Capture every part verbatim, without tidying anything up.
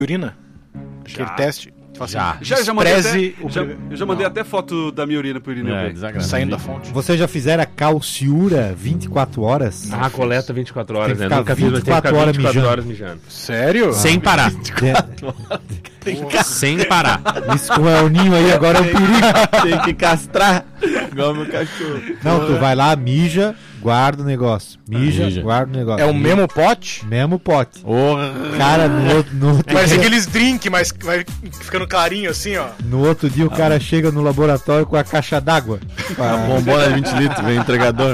urina? Aquele Já. teste? Assim, já. Já, já mandei, até, o... já, eu já mandei até foto da minha urina pro Irineu É, ver. Saindo da fonte. Vocês já fizeram a calciura vinte e quatro horas? Ah, coleta vinte e quatro horas, Tem né? que Nunca ficar fiz, mas tem que vinte e quatro ficar horas vinte e quatro mijando. horas mijando. Sério? Sem parar. De... Sem parar. Isso com o Elninho aí agora é um perigo. Tem que castrar. Igual meu cachorro. Não, tu vai lá, mija, guarda o negócio. Mija, Mija. guarda o negócio. É o mesmo pote? Mesmo pote. Porra. Cara, no outro, no outro Mas dia, aqueles drink, mas vai ficando clarinho assim, ó. no outro dia o cara chega no laboratório com a caixa d'água. A bombona de vinte litros, vem o entregador.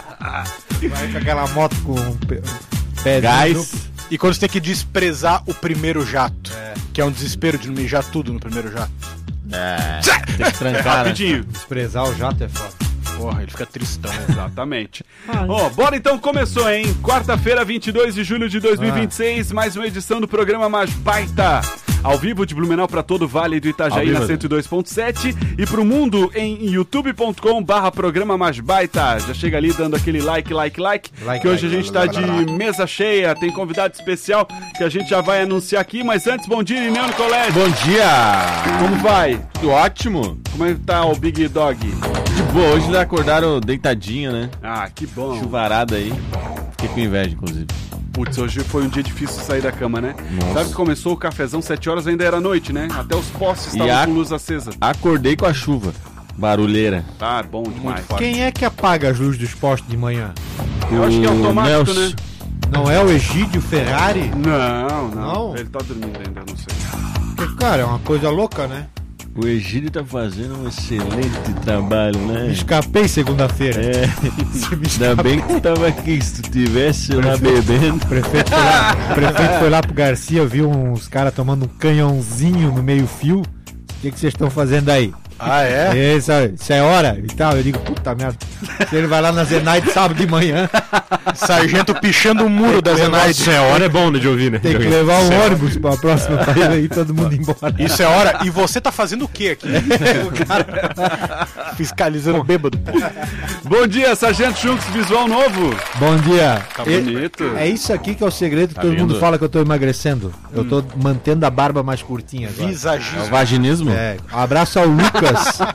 Vai com aquela moto com um pe- pé Gás. E quando você tem que desprezar o primeiro jato, que é um desespero de não mijar tudo no primeiro jato. É, tem que trancar, né? Rapidinho. desprezar o jato é foda. Porra, ele fica tristão. Exatamente. Ó, bora então, começou, hein? Quarta-feira, vinte e dois de julho de dois mil e vinte e seis, mais uma edição do programa Mais Baita. Ao vivo de Blumenau para todo o Vale do Itajaí na cento e dois ponto sete e pro mundo em youtube ponto com barra programa Mais Baita. Já chega ali dando aquele like, like, like, Like, que hoje like, a gente tá like, de like. mesa cheia, tem convidado especial que a gente já vai anunciar aqui, mas antes, bom dia, Irineu Nicolete. Bom dia. Como vai? Tudo ótimo. Como é que tá o Big Dog? De boa, hoje eles acordaram deitadinho, né? Ah, que bom. Chuvarada aí. Fiquei com inveja, inclusive. Putz, hoje foi um dia difícil sair da cama, né? Nossa. Sabe que começou o cafezão sete horas, ainda era noite, né? Até os postes E estavam a- com luz acesa. Acordei com a chuva. Barulheira. Tá bom demais. Quem é que apaga as luzes dos postes de manhã? Eu acho que é O automático, Nelson. né? Não é o Egídio Ferrari? Não, não, Não? Ele tá dormindo ainda, não sei. Porque, cara, é uma coisa louca, né? O Egídio tá fazendo um excelente trabalho, né? Me escapei segunda-feira. É, Você me ainda escapou. bem que tu tava aqui. Se tu tivesse lá bebendo. O prefeito foi lá, o prefeito foi lá pro Garcia, viu uns caras tomando um canhãozinho no meio-fio. O que que vocês estão fazendo aí? Ah, é? Isso, isso é hora e tal. Eu digo, puta merda. Se ele vai lá na Zenaide sábado de manhã, Sargento pichando o muro da Zenaide. Isso é hora, é bom de ouvir, né? tem que levar um ônibus pra próxima pra ele aí, todo mundo embora. Isso é hora. E você tá fazendo o quê aqui? O cara fiscalizando o bêbado. Bom dia, Sargento Chunks, visual novo. Bom dia. Tá E- bonito. É isso aqui que é o segredo que Tá todo mundo vendo? fala que eu tô emagrecendo. Eu tô mantendo a barba mais curtinha agora. É o Visagismo. vaginismo? É, um abraço ao Lucas.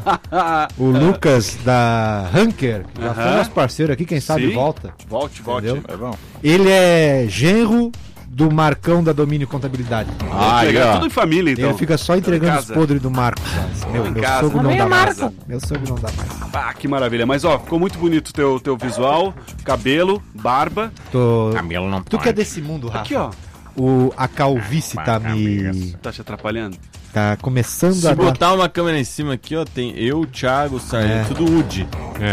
O Lucas da Hunker, que já foi Aham. nosso parceiro aqui, quem sabe Sim. volta. Volte, volte. Entendeu? É bom. Ele é genro do Marcão da Domínio Contabilidade. Ah, aí, Legal, ó. tudo em família, então. Ele fica só entregando Em os casa. podres do Marcos. Meu, Em meu casa. sogro não Também dá é mais. Marco. Meu sogro não dá mais. Ah, que maravilha. Mas, ó, ficou muito bonito o teu, teu visual, cabelo, barba. Tô... Camelo não Tu que é desse mundo, Rafa? Aqui, ó. O, a calvície tá me... Tá te atrapalhando? Tá começando Se a... botar uma câmera em cima aqui, ó, tem eu, o Thiago, o Sargento, É. tudo Udi.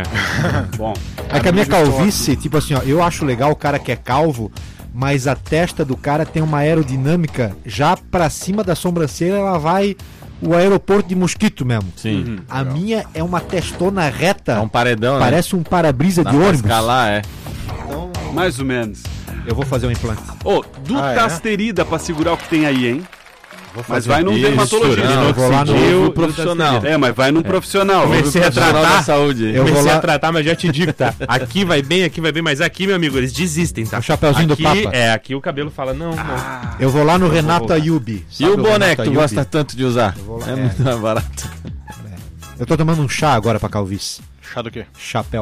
É. Bom. É que a minha calvície, tipo assim, ó, eu acho legal o cara que é calvo, mas a testa do cara tem uma aerodinâmica já pra cima da sobrancelha, ela vai o aeroporto de mosquito mesmo. Sim. Uhum. A minha é uma testona reta, É um paredão, né? parece um para-brisa Dá de pra ônibus. escalar, é. Então, Mais ou menos. eu vou fazer um implante. Ô, Ah, é? dutasterida pra segurar o que tem aí, hein? Vou Mas fazer. vai num Isso, dermatologista. não, eu vou lá no- Minoxidil eu- profissional. É, mas vai num profissional. Comecei a Profissional tratar. da saúde. Eu vou Comecei lá- a tratar, mas já te digo, tá? Aqui vai bem, aqui vai bem, mas aqui, meu amigo, eles desistem, tá? O chapeuzinho aqui, do Papa. É, aqui o cabelo fala, não, não. Eu vou lá no vou Renato voltar. Ayubi. E Sabe o boné Renato que tu Ayubi? gosta tanto de usar? vou lá- É é. muito mais barato. Eu tô tomando um chá agora pra calvície. Chá do quê? Chapéu.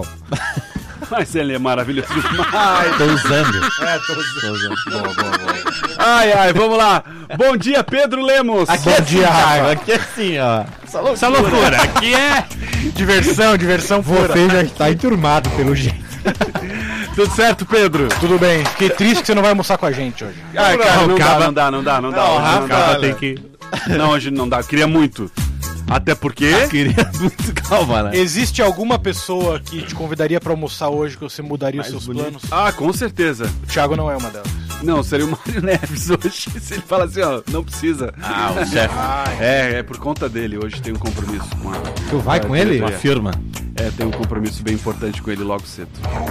Mas ele é maravilhoso demais. Tô usando. É, tô usando. Boa, boa, boa. Ai, ai, vamos lá. Bom dia, Pedro Lemos. Bom dia, Rafa. Aqui é assim, ó. Essa loucura, aqui é... Diversão, diversão pura. Você já está enturmado pelo jeito. Tudo certo, Pedro? Tudo bem. Fiquei triste que você não vai almoçar com a gente hoje. Ai, cara, não, não, dá, acaba- não dá, não dá, não dá. Não, Hoje Rafa, não dá. Acaba, olha. tem que... Não, hoje não dá. Eu queria muito. Até porque... Queria muito calma, né? Existe alguma pessoa que te convidaria pra almoçar hoje que você mudaria os seus planos? Ah, com certeza. O Thiago não é uma delas. Não, seria o Mário Neves hoje. Se ele fala assim, ó, não precisa. Ah, o chefe. É, é por conta dele. Hoje tem um compromisso com a... Tu vai com ele? Uma firma. É, tem um compromisso bem importante com ele logo cedo.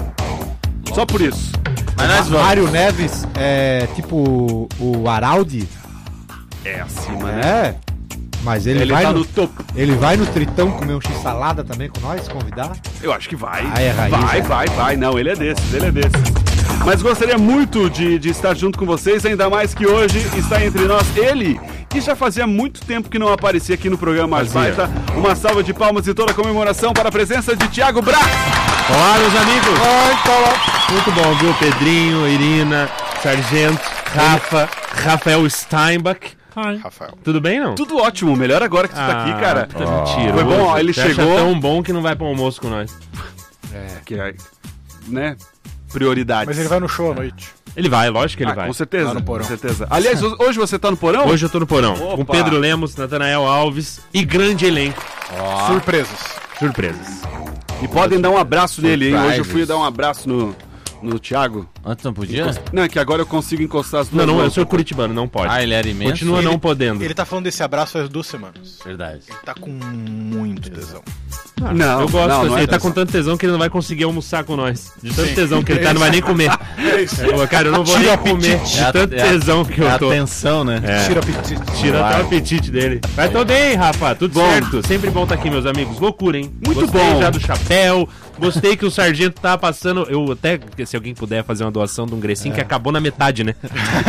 Só por isso. Mas nós vamos. Mário Neves é tipo o Araldi? É acima, né? É. Mas ele, Ele vai tá no, no topo. ele vai no Tritão comer um x-salada também com nós, convidar? Eu acho que vai. Ah, é raiz, vai, é. vai, vai. Não, ele é desses, ele é desses. Mas gostaria muito de, de estar junto com vocês, ainda mais que hoje está entre nós ele, que já fazia muito tempo que não aparecia aqui no programa Mais Baita. Uma salva de palmas e toda a comemoração para a presença de Thiago Brax. Olá, meus amigos. Muito bom, viu? Pedrinho, Irina, Sargento, Rafa, Rafael Steinbach. Hi. Rafael. Tudo bem, não? Tudo ótimo, melhor agora que tu tá aqui, cara. Puta, mentira. Foi bom, ó, ele Você acha chegou... tão bom que não vai pro almoço com nós. É, que é, né, prioridades. Mas ele vai no show à noite. Ele vai, lógico que ele Ah, vai. com certeza, Lá no porão. com certeza. Aliás, hoje você tá no porão? Hoje eu tô no porão, Opa. com Pedro Lemos, Natanael Alves e grande elenco. Surpresas. Surpresas. E podem dar um abraço nele, hein? Hoje eu Surprises. fui dar um abraço no, no Thiago. Antes não podia? Não, é que agora eu consigo encostar as duas Não, não, eu mãos. sou curitibano, não pode. Ah, ele era imenso? Continua Ele- não podendo. Ele tá falando desse abraço faz duas semanas. Verdade. Ele tá com muito tesão. Não, eu gosto, não, assim, não é ele tá tesão. com tanto tesão que ele não vai conseguir almoçar com nós. De tanto tesão que ele tá, não vai nem comer. É isso. Pô, cara, eu não vou Tira nem o comer apetite. de tanto É a- tesão que É eu tô. atenção, né? É. Tira apetite. Tira até Vai. o apetite dele. Mas tô bem, Rafa, tudo Bom. certo. Sempre bom estar aqui, meus amigos. Loucura, hein? Muito Gostei bom. já do chapéu. Gostei que o sargento tá passando. Eu até, se alguém puder fazer uma doação de um grecinho, que acabou na metade, né?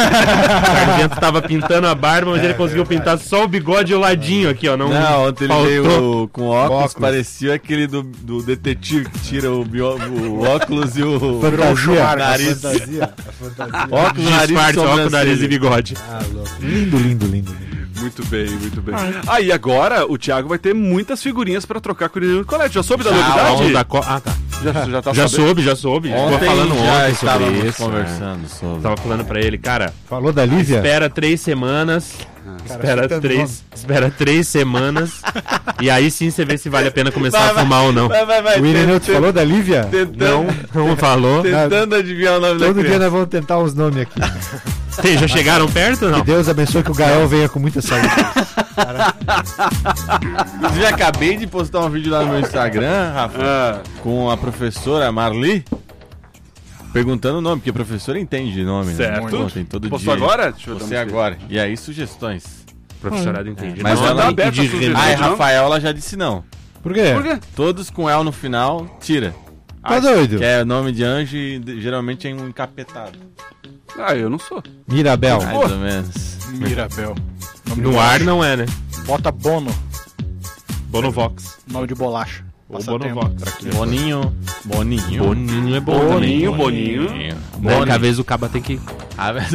O sargento tava pintando a barba, mas ele conseguiu pintar só o bigode e o ladinho aqui, ó. Não, Não, ontem ele faltou. veio com óculos, Óculos. parecia aquele do, do detetive que tira o, bio- o óculos e o Fantasia. nariz. Fantasia. A fantasia. Óculos, nariz e Disfarce, óculos, nariz e sobrancelha. bigode. Ah, louco. Lindo, lindo, lindo. Muito bem, muito bem. Ah, e agora o Thiago vai ter muitas figurinhas pra trocar com o Irino Colete. Já soube da novidade? Vamos da co- Ah, tá. Já, já tá Já sabendo? soube, já soube. Ficou Ontem falando já ontem sobre estávamos isso. conversando né? sobre. Tava falando pra ele, cara, Falou da Lívia? espera três semanas. espera chutando três, espera três semanas. E aí sim você vê se vale a pena começar Vai, a vai. fumar ou não. Vai, vai, vai. O Ireneu te tent- falou da Lívia? Tentando, Não falou. tentando adivinhar o nome da Todo dia criança. nós vamos tentar uns nomes aqui. Tem, já chegaram perto ou não? Que Deus abençoe que o Gael venha com muita saúde. Inclusive, acabei de postar um vídeo lá no meu Instagram, Rafa, Ah, com a professora Marli, perguntando o nome, porque a professora entende de nome, certo. né? Pô, tem todo Postou dia. agora? Deixa eu dar Você uma- agora. E aí, sugestões. Professorado entende. Mas Não, ela- não, aberta e de a sugestão. Aí, Entendi, não? Rafael, ela já disse não. Por quê? Por quê? Todos com El no final, tira. Tá doido? Que é nome de anjo e de- geralmente é um encapetado. Ah, eu não sou. Mirabel. Mais ou menos. Mirabel. Nome No de ar bolacha. não é, né? Bota Bono. Bonovox. Nome de bolacha. Ou Passatempo. Bonovox. Boninho. Boninho. Boninho é bom Boninho, também. Boninho. Né? Boni. Que às vezes o caba tem que... Ah, mas-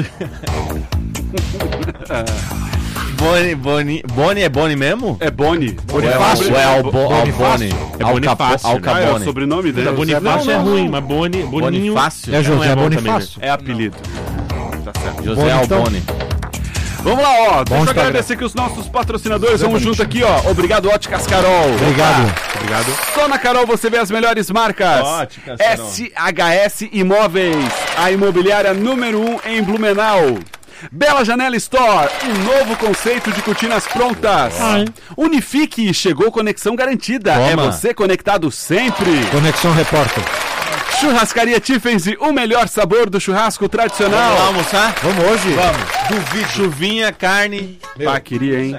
Boni, Boni, Boni é Boni mesmo? É Boni. Ou é, ou é Albo, Albone? É Bonifácio, Ah, né? é o Alcapone. sobrenome dele. Puta, Bonifácio Não, é não, ruim, não. mas Boni, Boninho... Bonifácio? É José Não é bom Bonifácio? É apelido. Tá certo. José Boni, então. Albone. Vamos lá, ó. Deixa eu Instagram. agradecer aqui os nossos patrocinadores. Vamos junto aqui, ó. Obrigado, Óticas Carol. Obrigado. Obrigado. Só na Carol você vê as melhores marcas. Óticas Carol. S H S Imóveis, a imobiliária número um em Blumenau. Bela Janela Store, um novo conceito de cortinas prontas. Unifique, chegou conexão garantida. Toma. É você conectado sempre. Conexão Repórter. Churrascaria Tiffensy, o melhor sabor do churrasco Vamos lá tradicional. almoçar? Vamos hoje? Vamos. Duvido. Chuvinha, carne. Ah, queria, hein?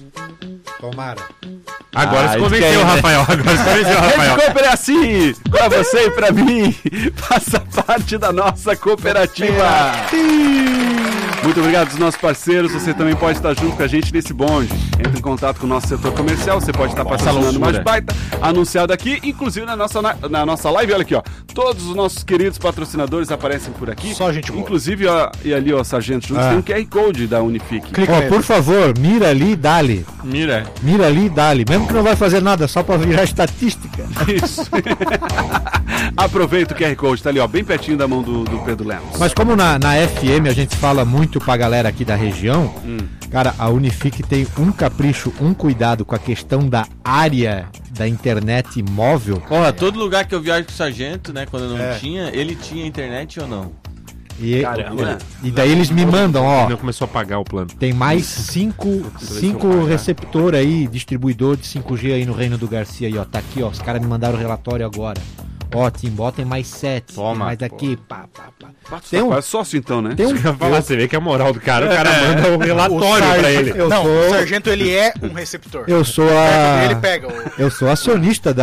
Tomara. Agora Ah, se ele convenceu, quer, né? Rafael. Agora se convenceu, Rede Rafael. Cooper é assim, pra você e pra mim, faça parte da nossa cooperativa. Muito obrigado aos nossos parceiros, você também pode estar junto com a gente nesse bonde. Entre em contato com o nosso setor comercial, você pode estar patrocinando mais baita, anunciado aqui, inclusive na nossa, na, na nossa live, olha aqui, ó. Todos os nossos queridos patrocinadores aparecem por aqui. Só gente boa. Inclusive, ó, e ali, ó, Sargento Juntos, Ah. tem um Q R Code da Unifique. Clica Ó, nele. por favor, mira ali e dali. Mira. Mira ali e dali. Mesmo que não vai fazer nada, só pra virar estatística. Isso. Aproveita o Q R Code, tá ali, ó, bem pertinho da mão do, do Pedro Lemos. Mas como na, na F M a gente fala muito pra galera aqui da região, Hum. cara, a Unifique tem um capricho, um cuidado com a questão da área da internet móvel. Porra, todo lugar que eu viajo com o sargento, né? Quando eu não É. tinha, ele tinha internet ou não? E, Caramba. e daí eles me mandam, ó, Não começou a pagar o plano. tem mais cinco, cinco receptor aí, distribuidor de cinco G aí no Reino do Garcia aí, ó. Tá aqui, ó. Os caras me mandaram o relatório agora. Ó, Timbó tem mais sete. Toma. Tem mais aqui, pá, pá, pá. Pato, Tem tá um- quase sócio então, né? Tem um. Eu ia falar, você vê que é a moral do cara, o cara É. manda o relatório pra ele. Eu Não, sou, o sargento ele é um receptor. eu sou Perto a. dele pega o... Eu sou acionista da,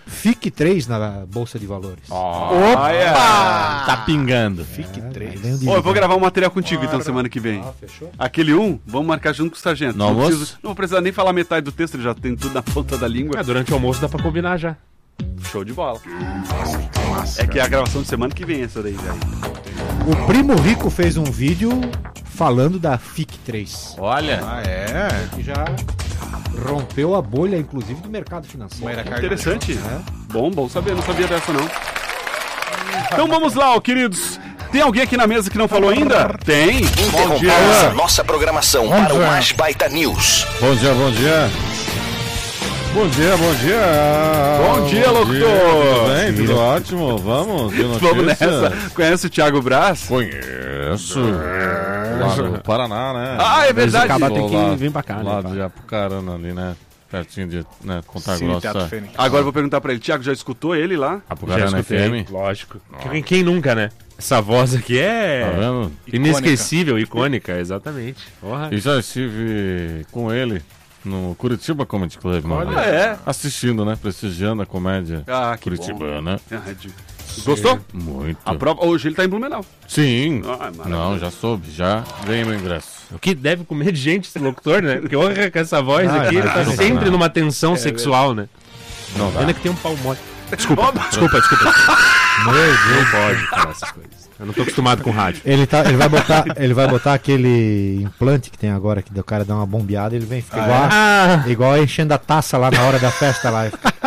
F I C três na Bolsa de Valores. Opa! Tá pingando. F I C três. Vem um Ô, eu vou dividendo. gravar um material contigo então semana que vem. Ah, fechou? Aquele um, vamos marcar junto com o sargento. No não, almoço? preciso- não vou precisar nem falar metade do texto, ele já tem tudo na ponta da língua. Ah, durante o almoço dá pra combinar já. Show de bola. É que é a gravação de semana que vem essa daí já. O Primo Rico fez um vídeo falando da F I C três. Olha. Ah, é? Que já rompeu a bolha, inclusive, do mercado financeiro. Moeda carga. Interessante. Bom, bom saber, não sabia dessa não. Então vamos lá, ó, queridos. Tem alguém aqui na mesa que não falou ainda? Tem. Bom dia. Interrompamos a nossa programação para o Mais Baita News. Bom dia, bom dia. Bom dia, bom dia. Bom dia, locutor. Tudo bem? Tudo ótimo? Vamos de notícia. Vamos nessa. Conhece o Thiago Braz? Conheço. Lá no Paraná, né? Ah, é verdade. Acabar tem que Lá- vir pra cá, né? Lá pá? de Apucarana ali, né? Pertinho de né, Ponta Sim, Teatro Grossa. Fênix. Agora eu vou perguntar pra ele. Thiago, já escutou ele lá? Já Apucarana F escutei, M. lógico. Quem, quem nunca, né? Essa voz aqui Tá é vendo? inesquecível, icônica, exatamente. Porra. E já estive com ele no Curitiba Comedy Club, mano. Ah, é? Assistindo, né? Prestigiando a comédia Ah, que curitibana. bom. Ah, de- Gostou? Muito. A prova... Hoje ele tá em Blumenau. Sim. Ah, maravilha. Não, já soube, já ganhei meu ingresso. O que deve comer de gente esse locutor, né? Porque honra com essa voz Ah, aqui, ele tá imagina. sempre numa tensão sexual, né? Não dá. Pena que tem um pau mole. Desculpa, desculpa, desculpa. Meu Deus, não pode falar essas coisas. Eu não tô acostumado com rádio. Ele, tá, ele, vai botar, ele vai botar aquele implante que tem agora, que o cara dá uma bombeada, ele vem ficar igual, Ah, igual enchendo a taça lá na hora da festa lá.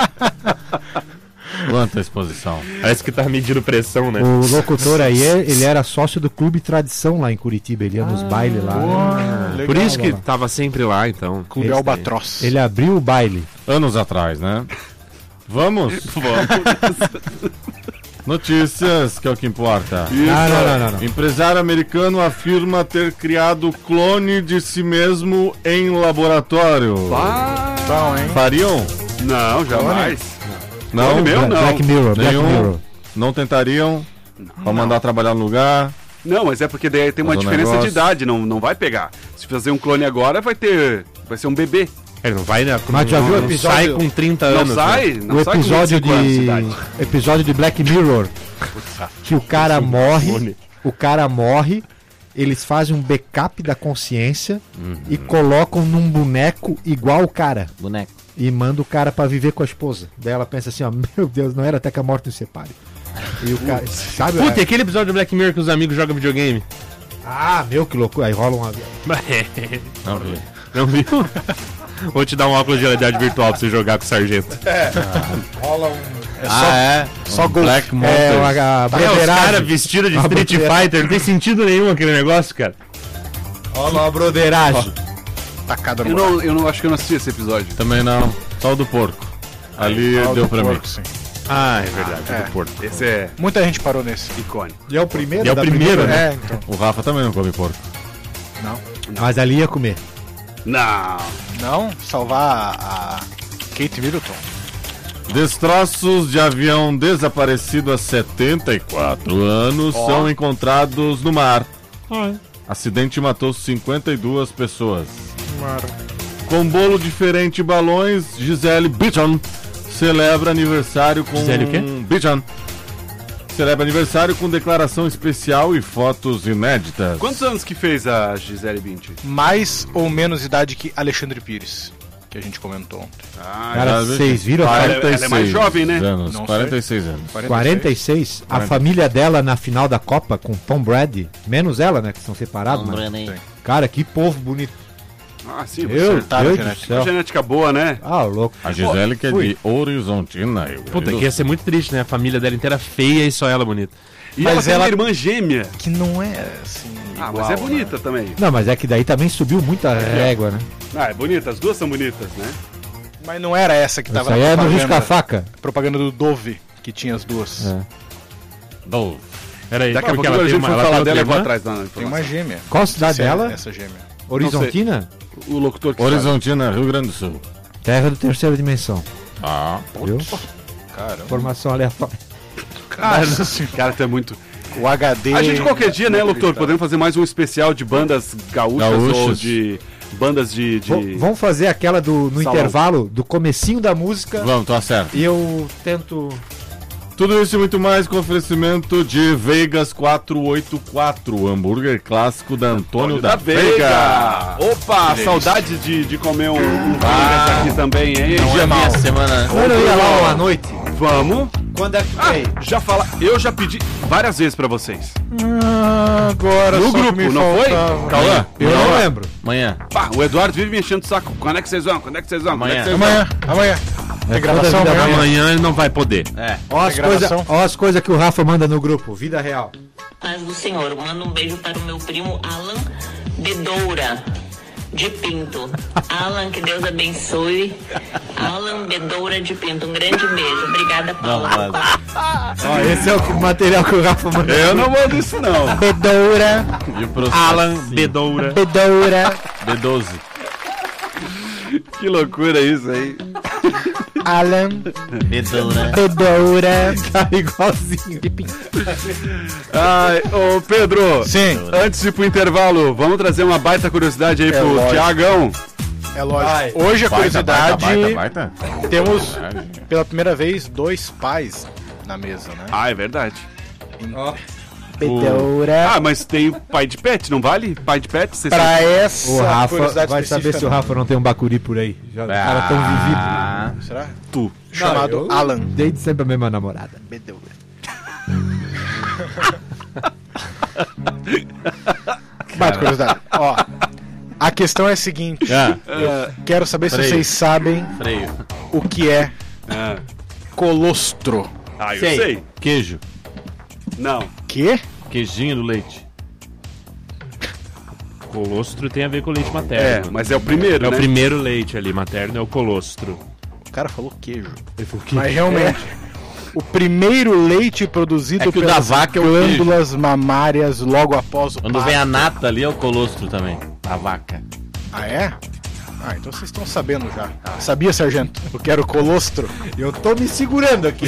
Quanta exposição. parece que tá medindo pressão, né? O locutor aí, ele era sócio do Clube Tradição lá em Curitiba, ele ia nos bailes lá. né? Legal. Por isso que lá. tava sempre lá, então. Clube Esse Albatroz. Ele abriu o baile. Anos atrás, né? Vamos? Vamos. Notícias, que é o que importa. Isso. Ah, não, não, não, não. Empresário americano afirma ter criado clone de si mesmo em laboratório. Ah, Bom, hein? Fariam? não, jamais. Não? Clone meu? não. Black Mirror, Black Nenhum? Mirror. Não tentariam? Pra mandar trabalhar no lugar? Não, mas é porque daí tem uma Fazer um diferença de negócio. idade, não, não vai pegar. Se fazer um clone agora, vai ter. Vai ser um bebê. Ele não vai, né? Mas já não, viu o não episódio- sai com trinta Não anos. sai, né? não O sai com episódio vinte e cinco anos de de idade. episódio de Black Mirror que o cara morre, clone. o cara morre, eles fazem um backup da consciência Uhum. e colocam num boneco igual o cara Boneco. e manda o cara pra viver com a esposa. Daí ela pensa assim, ó, meu Deus, não era até que a morte nos separe. E o cara, sabe? Puta, e aquele episódio do Black Mirror que os amigos jogam videogame? Ah, meu, que loucura. Aí rola um avião. Não, vi. Não viu? Vou te dar um óculos de realidade virtual pra você jogar com o sargento. Rola um... Ah, é? Só Black É, Monster. uma, a É, os broderagem. caras vestidos de Uma Street broderagem. Fighter, não tem sentido nenhum aquele negócio, cara. Rola uma broderagem. Tacada no Eu não, eu não acho que eu não assisti esse episódio. Também não. Só o do porco. Ali buraco. deu pra mim. Porco, sim. Ah, é verdade, é. do Porto. Esse é Muita gente parou nesse. icônico. E é o primeiro E é o da primeiro, primeira, né? É, então. O Rafa também não come porco. Não. Mas ali ia comer. Não. Não, salvar a, a Kate Middleton. Destroços de avião desaparecido há setenta e quatro anos são encontrados no mar. Acidente matou cinquenta e duas pessoas. Com bolo diferente e balões, Gisele Bündchen celebra aniversário com... Gisele o quê? Bündchen. Celebra aniversário com declaração especial e fotos inéditas. Quantos anos que fez a Gisele Bündchen? Mais ou menos idade que Alexandre Pires, que a gente comentou ontem. Ah, Cara, Já- vocês viram? Ah, a- ela- ela é mais jovem, né? Anos, Não quarenta e seis anos. quarenta e seis, a quarenta. família dela na final da Copa com Tom Brady, menos ela, né, que são separados, mas... Cara, que povo bonito. Ah, sim. Meu acertaram a Deus do genética. Uma céu. genética boa, né? Ah, louco. A Gisele que é fui. de Horizontina. Rio Grande Puta, do que ia ser muito triste, né? A família dela inteira feia e só ela bonita. E Mas ela tem ela- uma irmã gêmea. Que não é assim. Ah, igual, mas é né? bonita também. Não, mas é que daí também subiu muita régua, né? Ah, é bonita. As duas são bonitas, né? Mas não era essa que tava Isso aí na é no propaganda, risca-faca. propaganda do Dove, que tinha as duas. É. Dove. Peraí, Daqui a porque pouco ela a tem gente uma, for ela falar tem dela, outra eu vou irmã? atrás da Tem uma informação. gêmea. Qual a cidade Essa é- dela? Essa gêmea. Horizontina? O locutor que sabe. Horizontina, Rio Grande do Sul. Terra do terceira dimensão. Ah, Viu? Caramba. Informação aleatória. Nossa senhora. Cara, tu é muito... O H D. A gente qualquer dia, né, locutor, podemos fazer mais um especial de bandas gaúchas, Gaúchas. ou de Bandas de... de... V- vamos fazer aquela do, no Salão. intervalo, do comecinho da música. Vamos, tá certo. E eu tento... Tudo isso e muito mais com oferecimento de Vegas quatrocentos e oitenta e quatro, o hambúrguer clássico da Antônio da, Veiga. Opa, saudade de, de comer um, um Vegas aqui também, hein? Não é minha semana. Quando eu ia lá à noite? Vamos. Quando é que Ah, foi? já fala. Eu já pedi várias vezes pra vocês. Ah, agora No só que grupo, me não foi? faltava. Cauã? Eu não lembro. Amanhã. Pá, o Eduardo vive me enchendo o saco. Quando é que vocês vão? Quando é que vocês vão? Quando é que vocês vão? Amanhã, amanhã. Tem gravação toda a vida amanhã. Amanhã ele não vai poder. É. Ó as Tem coisas gravação? coisa que o Rafa manda no grupo, vida real. Paz do Senhor, manda um beijo para o meu primo Alan Bedoura de Pinto. Alan, que Deus abençoe. Alan Bedoura de Pinto, um grande beijo. Obrigada, Paula. Não, mas- Ó, esse é o material que o Rafa manda. Eu não mando isso, não. Bedoura, E o processo? Alan Bedoura. Bedoura, B doze. Que loucura isso aí. Alan, Bedoura. Bedoura. Tá igualzinho. Ai, ô Pedro. Sim, Antes de ir pro intervalo, vamos trazer uma baita curiosidade aí É pro lógico. Tiagão. é lógico. Vai. Hoje a curiosidade, Baita, baita, baita. temos pela primeira vez dois pais na mesa, né? Ah, é verdade. Bedoura. Ah, mas tem o pai de pet, não vale? Pai de pet? Você Pra essa O Rafa curiosidade vai saber específica, se o não. Rafa não tem um bacuri por aí. Já, o cara tão vivido. Ah, Será? tu. Chamado eu- Alan. Desde sempre a mesma namorada. Bedoura. Baita curiosidade. Ó, a questão é a seguinte. ah, Eu quero saber se Freio. vocês sabem freio. o que é Ah, colostro. ah eu Sei. sei. Queijo. Não. Que? Queijinho do leite. Colostro tem a ver com leite É, materno. mas é o primeiro, É né? o primeiro leite ali, materno é o colostro. O cara falou queijo. Ele falou que Mas realmente, o primeiro leite produzido É que o da pelas vaca é o glândulas mamárias logo após o Quando parto. vem a nata ali é o colostro também. A vaca. Ah, é? Ah, então vocês estão sabendo já. Sabia, sargento? O que era o colostro? Eu tô me segurando aqui.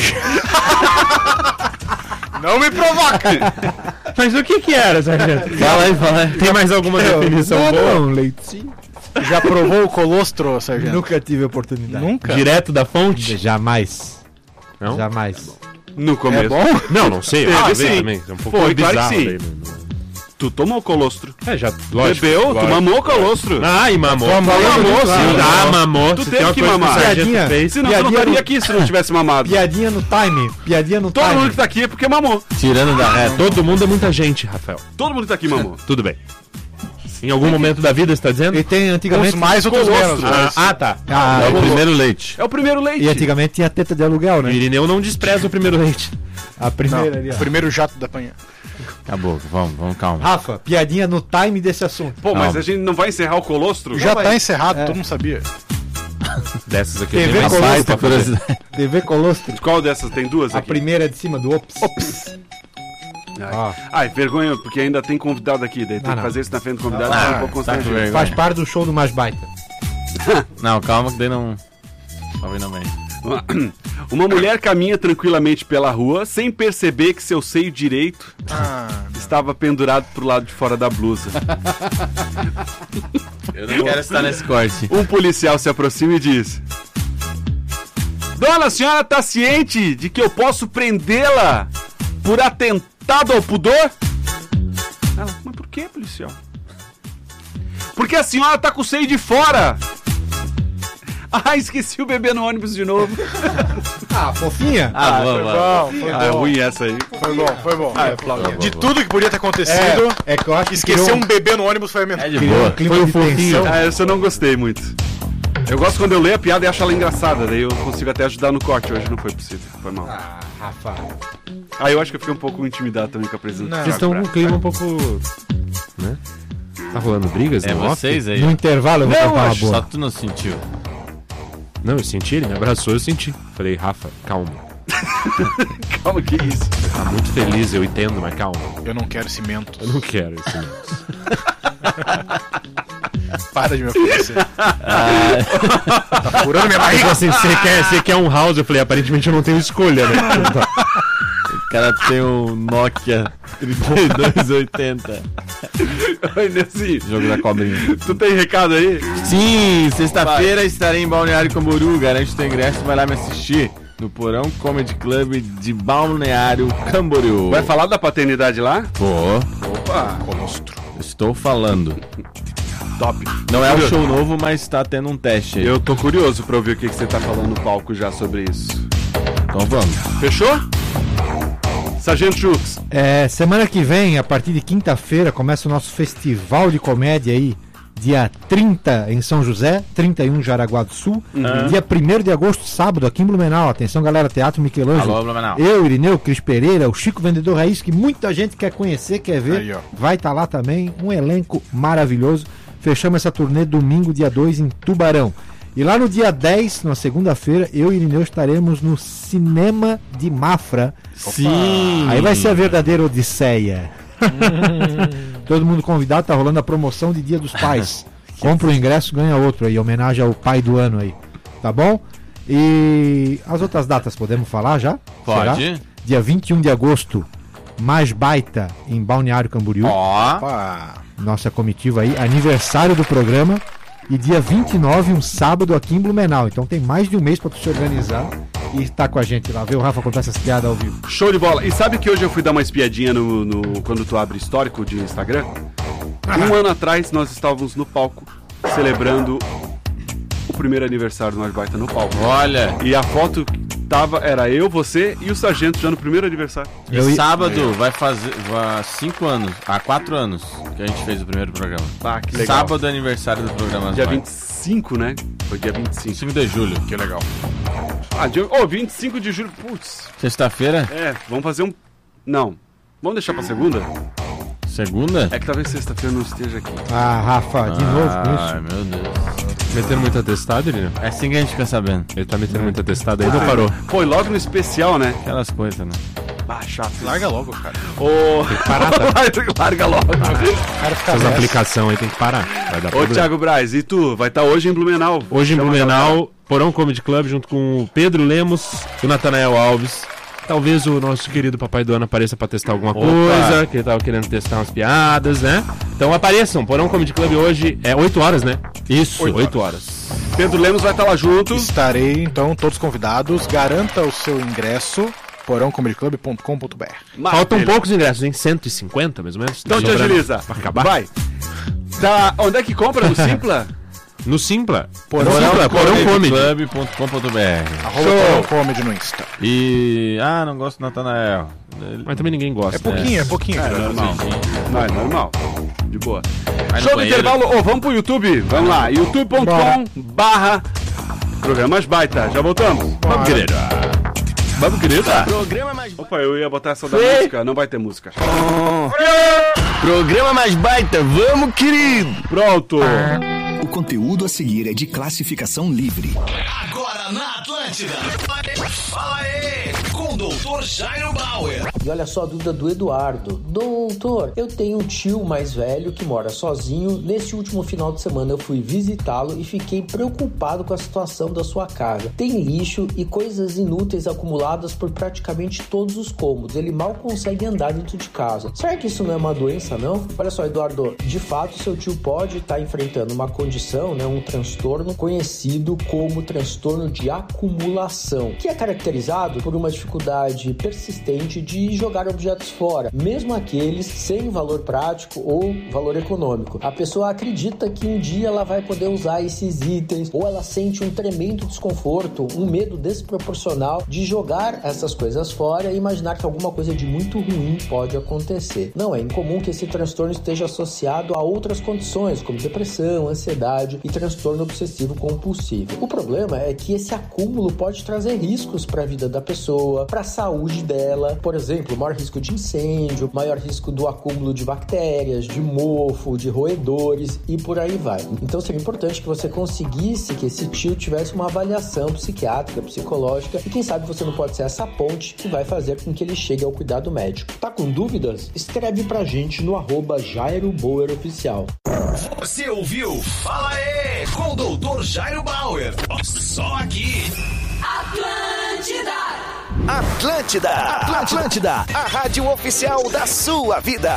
Não me provoca! Mas o que que era, sargento? Fala aí, fala aí. Tem mais alguma definição não, boa? não, leitinho. Já provou o colostro, sargento? Nunca tive oportunidade. Nunca? Direto da fonte? Jamais. Não? Jamais. No começo. É bom? Não, não sei. Teve Ah, sim. também. É um pouco Foi, claro que bizarro sim. daí, não- Tu tomou colostro. É, já, lógico. Bebeu, tu lógico. mamou colostro. Ah, e mamou. Mamou, mamou, claro. sim. Ah, mamou. Tu Se teve tem uma que coisa mamar. o sargento Piadinha. fez. Senão tu não Piadinha estaria no- aqui se não tivesse mamado. Piadinha no time. Piadinha no Todo time. mundo que tá aqui é porque mamou. Tirando da reta. Todo mundo é muita gente, Rafael. Todo mundo que tá aqui mamou. Tudo bem. Em algum momento da vida, você tá dizendo? E tem Uns antigamente. mais, outros menos. Ah, ah, tá. Ah, É o primeiro leite. É o primeiro leite. e antigamente tinha teta de aluguel, O né? Irineu não despreza o primeiro leite. A primeira ali, Não, ó. o primeiro jato da panha. Acabou, vamos, vamos, calma. Rafa, piadinha no time desse assunto. Pô, mas Não. a gente não vai encerrar o colostro? Já vai. tá encerrado, É. todo mundo sabia. Dessas aqui T V eu tenho mais Colostro. fácil pra fazer. curiosidade. T V Colostro. Qual dessas? Tem duas A aqui? primeira é de cima do Ops. Ai. Ó. Ai, vergonha, porque ainda tem convidado aqui. Daí tem Ah, que não. fazer isso na frente do convidado. Ah, é um pouco tá com constrangedor. vergonha. Faz parte do show do Mais Baita. Não, calma que daí não. Talvez não vem. Uma mulher caminha tranquilamente pela rua sem perceber que seu seio direito Ah, estava pendurado pro lado de fora da blusa. Eu não quero estar nesse corte. Um policial se aproxima e diz: Dona, a senhora tá ciente de que eu posso prendê-la por atentado ao pudor? Ela, mas por que, policial? Porque a senhora tá com o seio de fora. Ah, esqueci o bebê no ônibus de novo. Ah, fofinha. Ah, foi boa, boa. bom, foi Ah, é bom. ruim essa aí. Foi bom, foi bom. boa, De boa. tudo que podia ter acontecido, É, é que eu acho que esquecer criou um bebê no ônibus foi a minha. É de criou um boa. clima Foi o de fofinho. tensão. Ah, essa eu não gostei muito. Eu gosto quando eu leio a piada e acho ela engraçada, daí eu consigo até ajudar no corte. Hoje não foi possível, foi mal. Ah, Rafa. Ah, eu acho que eu fiquei um pouco intimidado também com a presença. Não. do Vocês estão com Thiago um clima um pouco. Né? Tá rolando brigas? É no off? vocês aí. No intervalo eu vou Não, contar uma acho, boa. só tu não sentiu. Não, eu senti, ele me abraçou, eu senti. Falei, Rafa, calma. Bravo. Calma, que isso? Tá muito feliz, eu entendo, mas calma. Eu não quero cimento. Eu não quero esse negócio. Para de me oferecer. Tá furando minha Tipo barriga. assim, você quer, você quer um house? Eu falei, aparentemente eu não tenho escolha, né? O cara tem um Nokia trinta e dois oitenta. Oi, Nessi. Jogo da cobrinha. Tu tem recado aí? Sim, sexta-feira estarei em Balneário Camboriú. Garante o teu ingresso e vai lá me assistir. No Porão Comedy Club de Balneário Camboriú. Vai falar da paternidade lá? Vou. Opa. Estou falando. Top. Não é um show novo, mas tá tendo um teste aí. Eu tô curioso pra ouvir o que, que você tá falando no palco já sobre isso. Então vamos. Fechou? Sargento Chux. É, semana que vem, a partir de quinta-feira, começa o nosso festival de comédia aí. Dia trinta em São José, trinta e um em Jaraguá do Sul. Uhum. Dia primeiro de agosto, sábado, aqui em Blumenau. Atenção, galera, Teatro Michelangelo. Alô, Blumenau. Eu, Irineu, Cris Pereira, o Chico Vendedor Raiz, que muita gente quer conhecer, quer ver. Aí, vai estar tá lá também. Um elenco maravilhoso. Fechamos essa turnê domingo, dia dois, em Tubarão. E lá no dia dez, na segunda-feira, eu e Irineu estaremos no Cinema de Mafra. Sim! Aí vai ser a verdadeira odisseia. Todo mundo convidado, tá rolando a promoção de Dia dos Pais. Compra o ingresso, ganha outro aí, em homenagem ao pai do ano aí. Tá bom? E as outras datas podemos falar já? Pode. Será? Dia vinte e um de agosto, Mais Baita, em Balneário Camboriú. Ó. Nossa comitiva aí, aniversário do programa. E dia vinte e nove, um sábado, aqui em Blumenau. Então tem mais de um mês pra tu se organizar e estar com a gente lá. Ver o Rafa contar essas piadas ao vivo. Show de bola. E sabe que hoje eu fui dar uma espiadinha no, no quando tu abre histórico de Instagram? Um ano atrás nós estávamos no palco celebrando o primeiro aniversário do Mais Baita no palco. Olha. E a foto tava, era eu, você e o Sargento já no primeiro aniversário. E eu sábado eu. vai fazer vai, cinco anos, há quatro anos que a gente fez o primeiro programa. Ah, que legal. Sábado é aniversário do programa. Dia vinte e cinco, né? Foi dia vinte e cinco. vinte e cinco de julho. Que legal. Ah, dia... oh, vinte e cinco de julho, putz. Sexta-feira? É, vamos fazer um... Não, vamos deixar pra segunda? Segunda? É que talvez sexta-feira não esteja aqui. Ah, Rafa, de ah, novo com isso. Ai, meu Deus. Metendo muito atestado, ele? É assim que a gente fica sabendo. Ele tá metendo muito atestado aí, ah, não parou. Foi logo no especial, né? Aquelas coisas, né? Ah, chato. Larga logo, cara. Ô... Tem que parar, tá? Larga logo. Ah, essas aplicações aí tem que parar. Vai dar Ô, problema. Thiago Braz, e tu? Vai estar tá hoje em Blumenau. Hoje em Blumenau, Porão Comedy Club, junto com o Pedro Lemos e o Natanael Alves. Talvez o nosso querido papai do ano apareça pra testar alguma Opa. coisa, que ele tava querendo testar umas piadas, né? Então apareçam, Porão Comedy Club hoje é oito horas, né? Isso, oito horas. Pedro Lemos vai estar tá lá junto. Estarei, então, todos convidados. Garanta o seu ingresso, porão comedy club ponto com ponto b r. Faltam poucos ingressos, hein? cento e cinquenta, mais ou menos. Então te agiliza. Vai acabar. Vai. Tá, onde é que compra? No Simpla? No Simpla. Porão, Simpla, porão comedy club ponto com ponto b r. Arroba Porão Comedy no Insta. E... Ah, não gosto do Natanael. Mas também ninguém gosta. É pouquinho, é, é pouquinho. É, é normal. Não, é normal. De boa. Vai Show do intervalo. Ô, oh, vamos pro YouTube. Vamos lá. youtube ponto com barra Programas Baita. Já voltamos? Vamos, querido. Vamos, querida. Programa mais... Opa, eu ia botar essa da Foi? música. Não vai ter música. Oh. Programa Mais Baita. Vamos, querido. Pronto. O conteúdo a seguir é de classificação livre. Agora na Atlântida. Fala aí, com o doutor Jairo Bauer. E olha só a dúvida do Eduardo. Doutor, eu tenho um tio mais velho que mora sozinho. Nesse último final de semana eu fui visitá-lo e fiquei preocupado com a situação da sua casa. Tem lixo e coisas inúteis acumuladas por praticamente todos os cômodos. Ele mal consegue andar dentro de casa. Será que isso não é uma doença, não? Olha só, Eduardo, de fato seu tio pode estar enfrentando uma condição, né, um transtorno conhecido como transtorno de acumulação, que é caracterizado por uma dificuldade persistente de jogar objetos fora, mesmo aqueles sem valor prático ou valor econômico. A pessoa acredita que um dia ela vai poder usar esses itens, ou ela sente um tremendo desconforto, um medo desproporcional de jogar essas coisas fora e imaginar que alguma coisa de muito ruim pode acontecer. Não é incomum que esse transtorno esteja associado a outras condições, como depressão, ansiedade e transtorno obsessivo compulsivo. O problema é que esse acúmulo pode trazer riscos para a vida da pessoa, para a saúde dela. Por exemplo, maior risco de incêndio, maior risco do acúmulo de bactérias, de mofo, de roedores e por aí vai. Então seria importante que você conseguisse que esse tio tivesse uma avaliação psiquiátrica, psicológica e quem sabe você não pode ser essa ponte que vai fazer com que ele chegue ao cuidado médico. Tá com dúvidas? Escreve pra gente no arroba Jairo Bauer Oficial. Você ouviu? Fala aí, com o doutor Jairo Bauer. Só aqui. Atlântida! Atlântida! Atlântida! A rádio oficial da sua vida.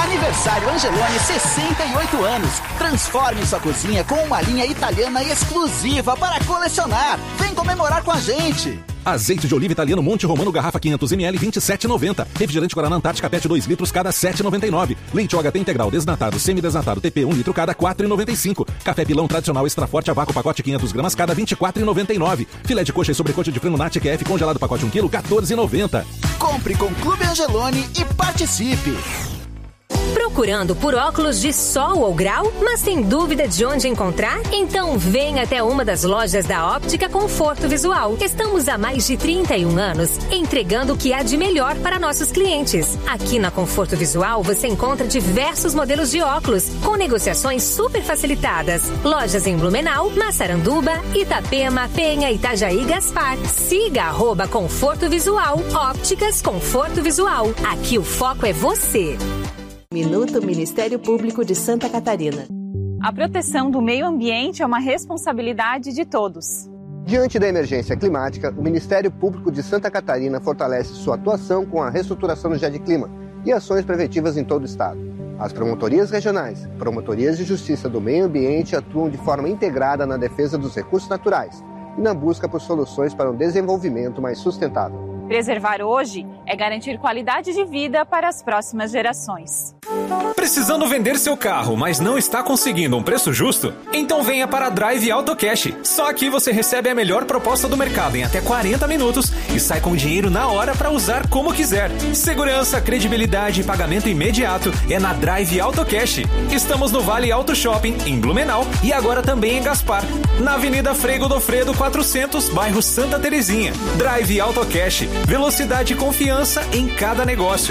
Aniversário Angeloni, sessenta e oito anos. Transforme sua cozinha com uma linha italiana exclusiva para colecionar. Vem comemorar com a gente. Azeite de oliva italiano Monte Romano, garrafa quinhentos mililitros, vinte e sete reais e noventa centavos. Refrigerante Guaraná Antártica Pet dois litros, cada sete reais e noventa e nove centavos. Leite O H T integral desnatado, semidesnatado T P um litro, cada quatro reais e noventa e cinco centavos. Café Pilão tradicional extra forte a vácuo pacote quinhentos gramas, cada vinte e quatro reais e noventa e nove centavos. Filé de coxa e sobrecoxa de frango Nat Q F congelado pacote um quilo, quatorze reais e noventa centavos. Compre com Clube Angeloni e participe. Procurando por óculos de sol ou grau, mas tem dúvida de onde encontrar? Então vem até uma das lojas da Óptica Conforto Visual. Estamos há mais de trinta e um anos entregando o que há de melhor para nossos clientes. Aqui na Conforto Visual você encontra diversos modelos de óculos com negociações super facilitadas. Lojas em Blumenau, Massaranduba, Itapema, Penha, Itajaí e Gaspar. Siga arroba Conforto Visual. Ópticas Conforto Visual. Aqui o foco é você. Minuto Ministério Público de Santa Catarina. A proteção do meio ambiente é uma responsabilidade de todos. Diante da emergência climática, o Ministério Público de Santa Catarina fortalece sua atuação com a reestruturação do GEDclima e ações preventivas em todo o estado. As promotorias regionais, promotorias de justiça do meio ambiente atuam de forma integrada na defesa dos recursos naturais e na busca por soluções para um desenvolvimento mais sustentável. Preservar hoje é garantir qualidade de vida para as próximas gerações. Precisando vender seu carro, mas não está conseguindo um preço justo? Então venha para a Drive Auto Cash. Só aqui você recebe a melhor proposta do mercado em até quarenta minutos e sai com dinheiro na hora para usar como quiser. Segurança, credibilidade e pagamento imediato é na Drive Auto Cash. Estamos no Vale Auto Shopping, em Blumenau e agora também em Gaspar. Na Avenida Frei Godofredo quatrocentos, bairro Santa Terezinha. Drive Auto Cash. Velocidade e confiança em cada negócio.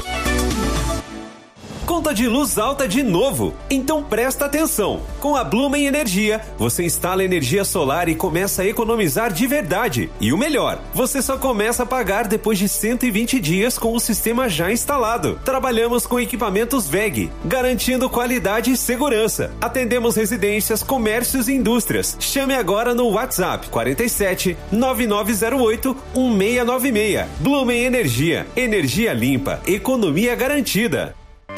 Conta de luz alta de novo? Então presta atenção! Com a Blumen Energia, você instala energia solar e começa a economizar de verdade. E o melhor, você só começa a pagar depois de cento e vinte dias com o sistema já instalado. Trabalhamos com equipamentos W E G, garantindo qualidade e segurança. Atendemos residências, comércios e indústrias. Chame agora no WhatsApp quarenta e sete, nove nove zero oito, um seis nove seis. Blumen Energia. Energia limpa. Economia garantida.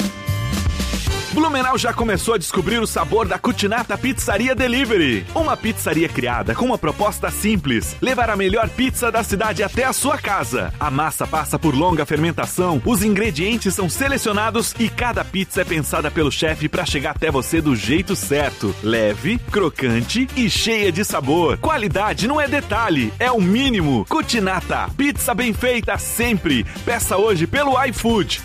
Blumenau já começou a descobrir o sabor da Cucinata Pizzaria Delivery. Uma pizzaria criada com uma proposta simples: levar a melhor pizza da cidade até a sua casa. A massa passa por longa fermentação, os ingredientes são selecionados e cada pizza é pensada pelo chefe para chegar até você do jeito certo. Leve, crocante e cheia de sabor. Qualidade não é detalhe, é o mínimo. Cucinata, pizza bem feita sempre. Peça hoje pelo iFood.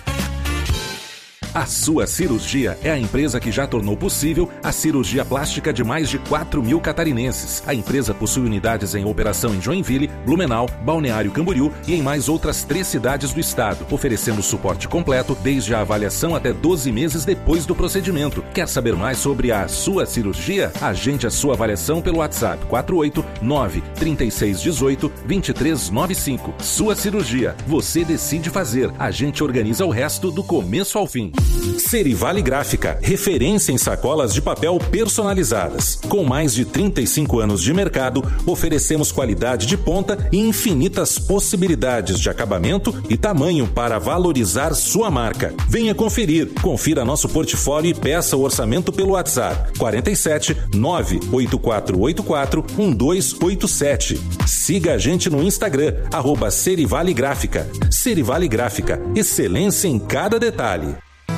A Sua Cirurgia é a empresa que já tornou possível a cirurgia plástica de mais de quatro mil catarinenses. A empresa possui unidades em operação em Joinville, Blumenau, Balneário Camboriú e em mais outras três cidades do estado, oferecendo suporte completo desde a avaliação até doze meses depois do procedimento. Quer saber mais sobre a Sua Cirurgia? Agende a sua avaliação pelo WhatsApp quatro oito nove, três seis um oito, dois três nove cinco. Sua Cirurgia. Você decide fazer. A gente organiza o resto do começo ao fim. Serivale Gráfica, referência em sacolas de papel personalizadas. Com mais de trinta e cinco anos de mercado, oferecemos qualidade de ponta e infinitas possibilidades de acabamento e tamanho para valorizar sua marca. Venha conferir, confira nosso portfólio e peça o orçamento pelo WhatsApp quarenta e sete, nove oito quatro oito quatro, um dois oito sete. Siga a gente no Instagram, arroba Serivale Gráfica. Serivale Gráfica, excelência em cada detalhe.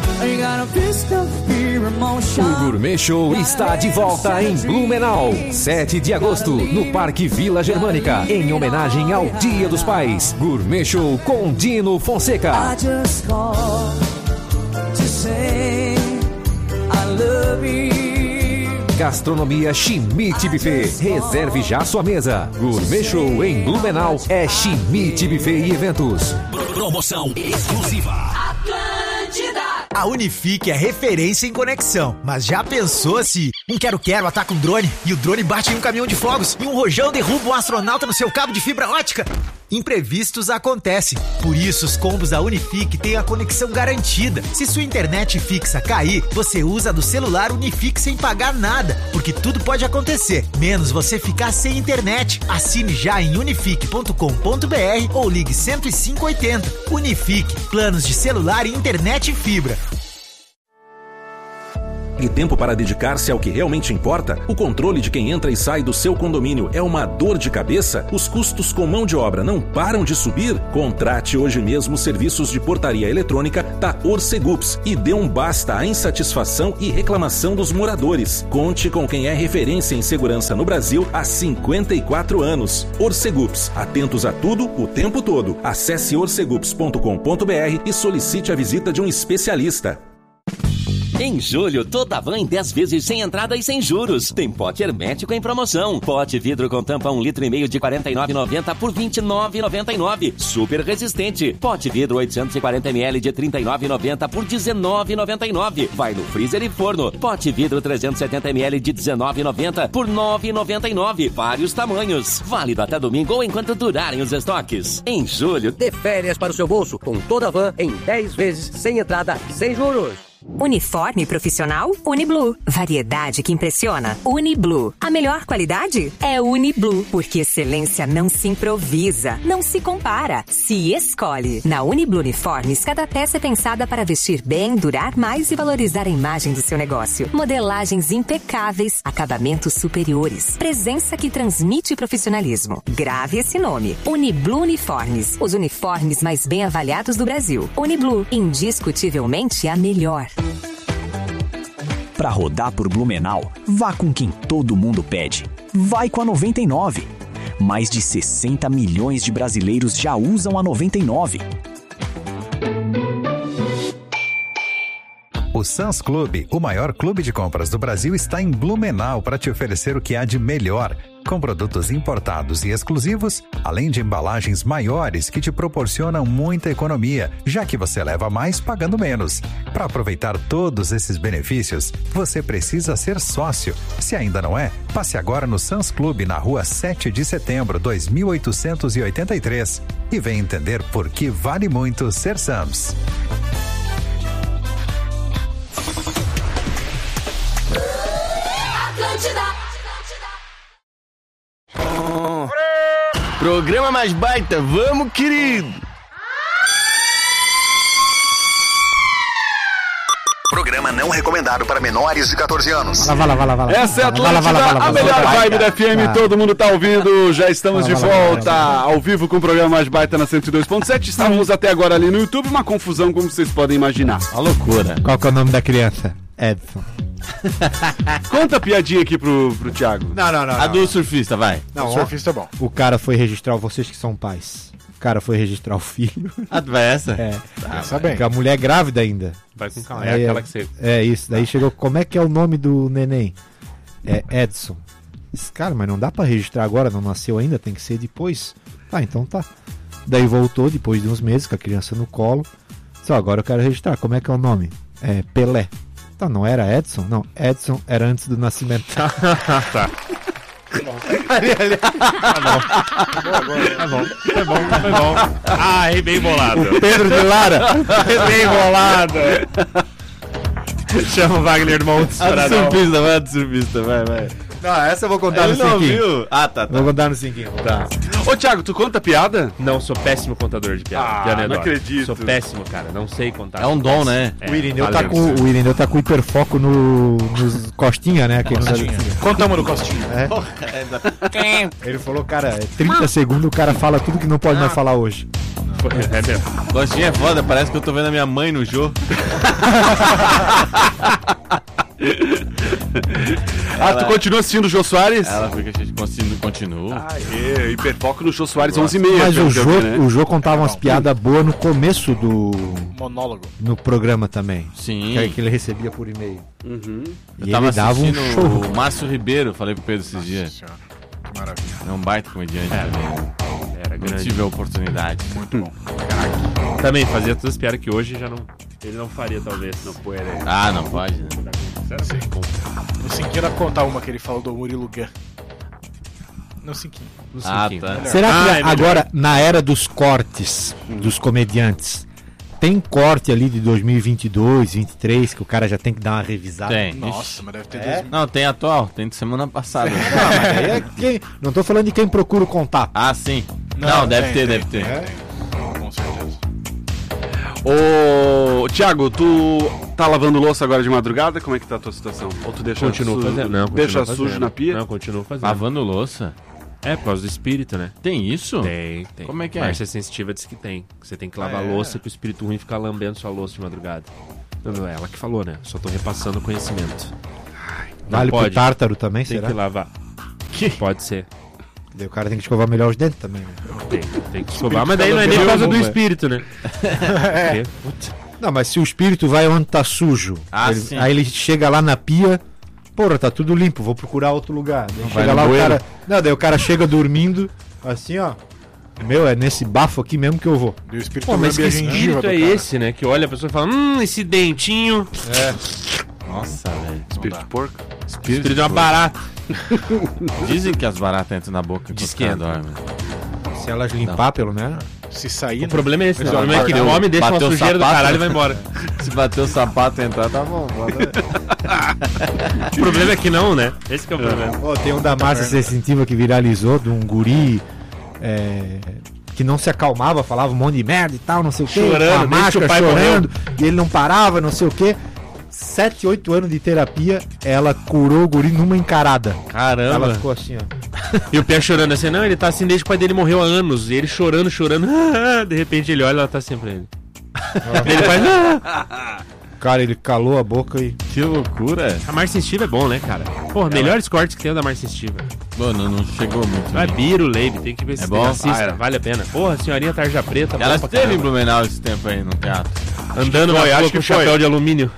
O Gourmet Show está de volta em Blumenau, sete de agosto, no Parque Vila Germânica, em homenagem ao Dia dos Pais. Gourmet Show com Dino Fonseca. Gastronomia Schmidt Buffet. Reserve já sua mesa. Gourmet Show em Blumenau é Schmidt Buffet e Eventos. Promoção exclusiva. Atlântida. A Unifique é referência em conexão, mas já pensou se um quero-quero ataca um drone e o drone bate em um caminhão de fogos e um rojão derruba um astronauta no seu cabo de fibra ótica? Imprevistos acontecem, por isso os combos da Unifique têm a conexão garantida. Se sua internet fixa cair, você usa do celular Unifique sem pagar nada, porque tudo pode acontecer, menos você ficar sem internet. Assine já em unifique ponto com ponto br ou ligue cento e cinco oitenta. Unifique, planos de celular e internet fibra. e tempo para dedicar-se ao que realmente importa? O controle de quem entra e sai do seu condomínio é uma dor de cabeça? Os custos com mão de obra não param de subir? Contrate hoje mesmo serviços de portaria eletrônica da Orcegups e dê um basta à insatisfação e reclamação dos moradores. Conte com quem é referência em segurança no Brasil há cinquenta e quatro anos. Orcegups, atentos a tudo, o tempo todo. Acesse orcegups ponto com ponto b r e solicite a visita de um especialista. Em julho, toda van em dez vezes sem entrada e sem juros. Tem pote hermético em promoção. Pote vidro com tampa um litro e meio de quarenta e nove reais e noventa centavos por vinte e nove reais e noventa e nove centavos. Super resistente. Pote vidro oitocentos e quarenta mililitros de trinta e nove reais e noventa centavos por dezenove reais e noventa e nove centavos. Vai no freezer e forno. Pote vidro trezentos e setenta mililitros de dezenove reais e noventa centavos por nove reais e noventa e nove centavos. Vários tamanhos. Válido até domingo ou enquanto durarem os estoques. Em julho, dê férias para o seu bolso com toda a van em dez vezes sem entrada, sem juros. Uniforme profissional Uniblue. Variedade que impressiona. Uniblue. A melhor qualidade é Uniblue, porque excelência não se improvisa, não se compara, se escolhe. Na Uniblue Uniformes, cada peça é pensada para vestir bem, durar mais e valorizar a imagem do seu negócio. Modelagens impecáveis, acabamentos superiores, presença que transmite profissionalismo. Grave esse nome. Uniblue Uniformes. Os uniformes mais bem avaliados do Brasil. Uniblue. Indiscutivelmente a melhor. Para rodar por Blumenau, vá com quem todo mundo pede. Vai com a noventa e nove. Mais de sessenta milhões de brasileiros já usam a noventa e nove. O Sam's Club, o maior clube de compras do Brasil, está em Blumenau para te oferecer o que há de melhor, com produtos importados e exclusivos, além de embalagens maiores que te proporcionam muita economia, já que você leva mais pagando menos. Para aproveitar todos esses benefícios, você precisa ser sócio. Se ainda não é, passe agora no Sam's Club na rua sete de setembro, dois mil oitocentos e oitenta e três e vem entender por que vale muito ser Sam's. Programa mais baita, vamos, querido! Programa não recomendado para menores de catorze anos. Vai lá, vai lá, vai lá. Essa é a Atlântida, a melhor vibe da F M, todo mundo tá ouvindo, já estamos de volta ao vivo com o programa mais baita na cento e dois ponto sete. Estávamos até agora ali no YouTube, uma confusão como vocês podem imaginar. Uma loucura. Qual que é o nome da criança? Edson. Conta a piadinha aqui pro, pro Thiago. Não, não, não. A do surfista, vai. Não, o surfista é bom. O cara foi registrar, vocês que são pais. O cara foi registrar o filho. Ah, vai essa? É. Ah, tá bem. Porque a mulher é grávida ainda. Vai com calma. É Aí, aquela que você. É isso. Daí chegou, como é que é o nome do neném? É Edson. Esse cara, mas não dá pra registrar agora, não nasceu ainda, tem que ser depois. Tá, então tá. Daí voltou depois de uns meses com a criança no colo. Só agora eu quero registrar. Como é que é o nome? É Pelé. Tá, não era Edson? Não, Edson era antes do nascimento. Tá. Ali, ali. Tá bom. Tá bom. Foi bom, foi bom. Ai, bem bolado. O Pedro de Lara. Bem bolado. Chama o Wagner Montes A pra do dar um- surfista, vai, a do surfista, vai, vai. Não, essa eu vou contar Ele no não cinquinho. viu? Ah, tá, tá. Vou contar no cinquinho. Tá. Ô, Thiago, tu conta piada? Não, sou péssimo contador de piada. Ah, de anedota. não acredito. Sou péssimo, cara. Não sei contar. É um dom, né? É, O Irineu, tá valeu. com, o Irineu tá com hiperfoco no, nos Costinha, né? Aquele Costinha. Contamos no Costinha. É. Ele falou, cara, é trinta segundos o cara fala tudo que não pode mais falar hoje. É mesmo. Gostinho é foda, parece que eu tô vendo a minha mãe no jogo. Ah, tu continua assistindo o Jô Soares? Ela fica, a gente continua. continua. Ah, é, hiperfoco no Jô Soares onze e meia. Mas pelo o que eu Jô, vi, né? o Jô contava umas piadas boas no começo do... Monólogo. No programa também. Sim. Que, que ele recebia por e-mail. Uhum. Eu E tava ele dava um assistindo show. o Márcio Ribeiro, falei pro Pedro esses dias. Senhora, que maravilha. É um baita comediante É, também. Era Não grande. tive a oportunidade. Muito bom. Também fazia todas as piadas que hoje já não. Ele não faria, talvez. Não pode. Ah, não pode, né? No cinquinho dá pra contar uma que ele falou do Murilo Gun. No cinquinho. No Ah, cinquinho. tá. Será que Ah, é melhor. agora, na era dos cortes dos comediantes, tem corte ali de dois mil e vinte e dois, vinte e três, que o cara já tem que dar uma revisada? Tem. Nossa, mas deve ter É? dois... Não, tem atual, tem de semana passada. Não, mas aí é quem- não tô falando de quem procura o contato. Ah, sim. Não, deve tem, ter, tem, deve ter. tem, tem. Com certeza. Ô, Thiago, tu tá lavando louça agora de madrugada? Como é que tá a tua situação? Ou tu deixa Continuo sujo, fazendo. Não, deixa continuo sujo fazendo. na pia? Não, continuo fazendo. Lavando louça? É, por causa do espírito, né? Tem isso? Tem, tem. Como é que é? Márcia Sensitiva diz que tem. Você tem que lavar Ah, é? louça, que o espírito ruim fica lambendo sua louça de madrugada. Não, não é ela que falou, né? Só tô repassando o conhecimento. Não Vale pro pode. tártaro também, Tem será? que lavar. Pode ser. Daí o cara tem que escovar melhor os dentes também, né? Tem, tem que escovar, mas daí não é nem por causa do espírito, né? É. Não, mas se o espírito vai onde tá sujo, Ah, ele- sim. aí ele chega lá na pia, porra, tá tudo limpo, vou procurar outro lugar. Daí vai chega no lá o bueiro. cara. Não, daí o cara chega dormindo, assim, ó. Meu, é nesse bafo aqui mesmo que eu vou. E o espírito Pô, mas que lambe a gengiva espírito do é cara. esse, né? Que olha a pessoa e fala, hum, esse dentinho. É. Nossa, velho. Espírito de porco? Espírito, Espírito de uma barata. Dizem que as baratas entram na boca Diz quando que o cara entra. dorme. Se elas limpar, pelo menos. Se sair, O problema é esse, né? O Não, problema é que não, come, deixa uma bateu o sujeira do sapato. caralho e vai embora. Se bater o sapato e entrar, tá bom. O problema é que não, né? Esse que é o problema. Ó, tem um da massa sensitiva que viralizou, de um guri é, que não se acalmava, falava um monte de merda e tal, não sei o quê, Chorando, com a desde que o máscara pai chorando, e ele não parava, não sei o quê. Sete, oito anos de terapia, ela curou o guri numa encarada. Caramba. Ela ficou assim, ó. E o Pé chorando assim, não, ele tá assim desde que o pai dele morreu há anos. E ele chorando, chorando. De repente ele olha e ela tá assim pra ele. Ele faz. "Ah". Cara, ele calou a boca e. Que loucura. A Márcia Sensitiva é bom, né, cara? Porra, melhores cortes que tem o da Márcia Sensitiva. Mano, não chegou muito. Vai, né? Biro, Leib, tem que ver se É bom? assista, Ah, é. vale a pena. Porra, senhorinha Tarja Preta. Ela bom pra esteve em caramba. Blumenau esse tempo aí no teatro. Andando na foi, rua acho com que o foi. chapéu de alumínio.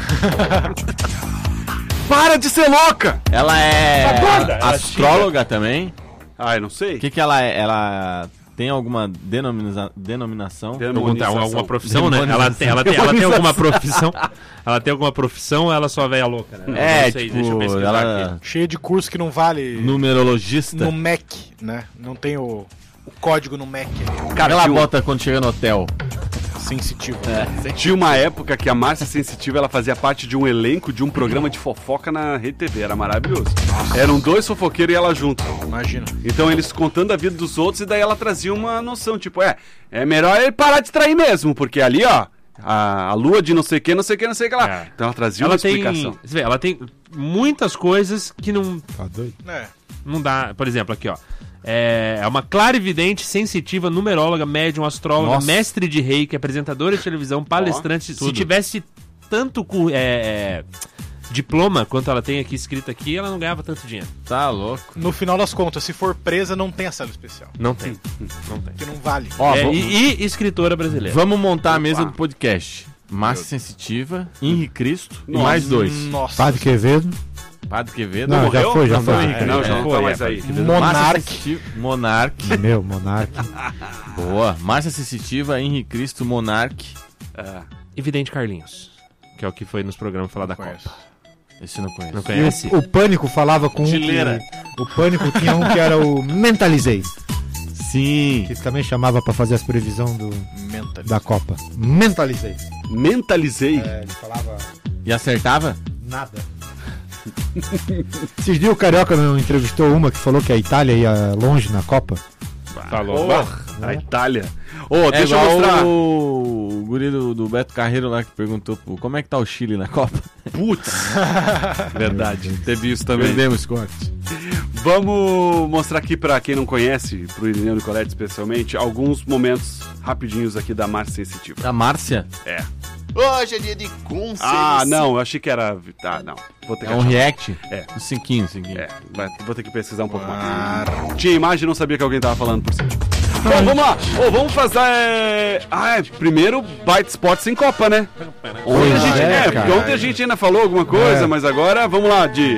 Para de ser louca! Ela é Tá gorda, ela astróloga também? Ah, eu não sei. O que que ela é? Ela tem alguma denomina... denominação? Perguntar Demonização. alguma profissão, né? Ela tem, ela, tem, ela tem alguma profissão. Ela tem alguma profissão ou ela só velha louca, né? É, Não sei, tipo, deixa eu pesquisar ela... aqui. Cheio de curso que não vale Numerologista? no Mac, né? Não tem o, o código no Mac. Cara, ela tinha, um- bota quando chega no hotel. Sensitivo. tinha uma época que a Márcia Sensitiva ela fazia parte de um elenco de um programa de fofoca na Rede T V. Era maravilhoso. Eram dois fofoqueiros e ela junto. Imagina. Então eles contando a vida dos outros e daí ela trazia uma noção, tipo, é, é melhor ele parar de trair mesmo, porque ali, ó, a, a lua de não sei o que, não sei o que, não sei o que lá. É. Então ela trazia Ela uma tem, explicação. você vê, ela tem muitas coisas que não, Tá doido? É. não dá. Por exemplo, aqui, ó. É é uma clarividente, sensitiva, numeróloga, médium, astróloga, Nossa. mestre de reiki, apresentadora de televisão, palestrante. Se tudo. tivesse tanto cu- é, é, diploma quanto ela tem aqui escrito aqui, ela não ganhava tanto dinheiro. Tá louco. No final das contas, se for presa, não tem ação especial. Não tem. Não tem. Porque não vale. Ó, É, vamos, e, e escritora brasileira. vamos montar a mesa do podcast. Márcia Sensitiva, Henrique Cristo e mais dois. Nossa. Padre Quevedo. Padre Quevedo. Não, morreu? já foi, já Não, foi. Henrique, Não, né? já não foi, tá mais é, aí. Márcia Monarque. Sensitiva, Monarque. Meu, monarca. Boa. Márcia Sensitiva, Henrique Cristo, Monarque. Evidente Carlinhos, que é o que foi nos programas falar da Conheço. Copa. Esse eu não conheço. Não conhece? O, o Pânico falava com um que, Chileira. o Pânico tinha um que era o Mentalizei, Sim. que também chamava pra fazer as previsões do, Mentalizei. da Copa. Mentalizei. Mentalizei. É, ele falava E acertava? nada. Esses dias o Carioca não entrevistou uma que falou que a Itália ia longe na Copa. Falou. Porra, a Itália. Ô, É deixa eu igual mostrar. o guri do, do Beto Carreiro lá que perguntou pô, como é que tá o Chile na Copa. Putz. Verdade. Teve isso também. Perdemos corte. Vamos mostrar aqui pra quem não conhece, pro Irineu Nicolete especialmente, alguns momentos rapidinhos aqui da Márcia Sensitiva. Da Márcia? É. Hoje é dia de consciência. Ah, não, eu achei que era... Ah, não. Vou ter que É um achar. react? É. Um cinquinho, cinquinho. É, vai- vou ter que pesquisar um pouco mais. Tinha imagem e não sabia que alguém tava falando por cima. Bom, vamos lá. Ô, vamos fazer... é, Ah, é, primeiro, Byte Sport sem Copa, né? Ontem a gente, é, é, cara. porque ontem a gente ainda falou alguma coisa, É. mas agora vamos lá, de...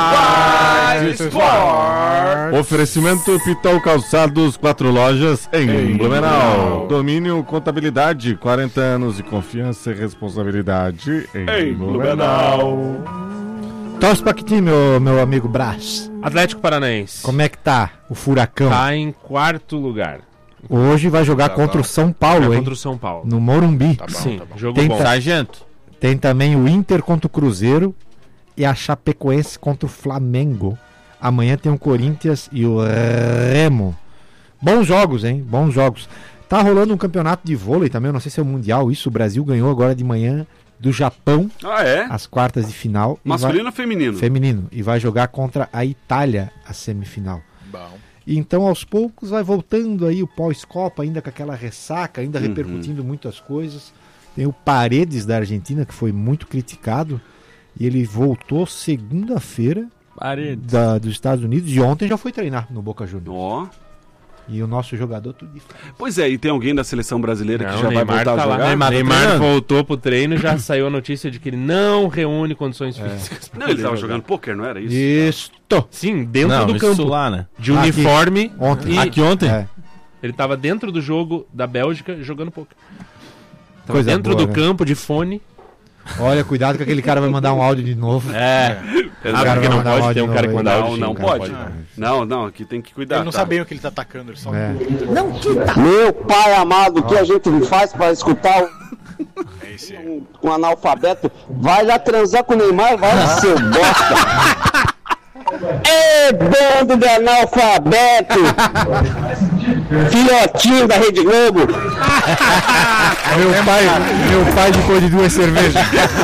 Byte Sport! Oferecimento Pitol Calçados, quatro lojas em Blumenau. Domínio Contabilidade, quarenta anos de confiança e responsabilidade em, Em Blumenau. Torce pra que time, meu, meu amigo Brás? Atlético Paranaense. Como é que tá o Furacão? Tá em quarto lugar. Hoje vai jogar Tá contra bom. o São Paulo, É hein? contra o São Paulo. No Morumbi. Tá bom, Sim, tá bom. jogo tem bom. ta- Sargento. Tem também o Inter contra o Cruzeiro e a Chapecoense contra o Flamengo. Amanhã tem o Corinthians e o Remo. Bons jogos, hein? Bons jogos. Tá rolando um campeonato de vôlei também, eu não sei se é o Mundial, isso. O Brasil ganhou agora de manhã do Japão. Ah, é? As quartas de final. Masculino vai... ou feminino? Feminino. E vai jogar contra a Itália a semifinal. Bom. E então, aos poucos, vai voltando aí o pós-Copa, ainda com aquela ressaca, ainda Uhum. repercutindo muitas coisas. Tem o Paredes da Argentina, que foi muito criticado. E ele voltou segunda-feira da, dos Estados Unidos. E ontem já foi treinar no Boca Juniors. Ó. E o nosso jogador tudo de frente. Pois é, e tem alguém da seleção brasileira Não, que já Neymar vai voltar tá a lá. jogar? Neymar, Neymar voltou pro treino e já saiu a notícia de que ele não reúne condições É. físicas. Não, ele estava jogando pôquer, não era isso? Isto. Sim, dentro Não, do isso campo. lá, né? De Aqui. uniforme. Ontem. E... Aqui ontem? É. Ele tava dentro do jogo da Bélgica jogando pôquer. Tava Coisa dentro boa, do né? campo, de fone. Olha, cuidado que aquele cara vai mandar um áudio de novo. É. O Ah, cara porque vai não mandar pode áudio ter um de cara novo que aí. manda Não, áudio. não pode. Não, não, aqui tem que cuidar. Ele não tá? sabe bem o que ele tá atacando, ele só... É. Não quita! Meu pai amado, o que a gente faz para escutar um, um analfabeto? Vai lá transar com o Neymar, vai, seu bosta! Ê, bando de analfabeto! Filhotinho da Rede Globo! Meu pai, meu pai depois de duas cervejas.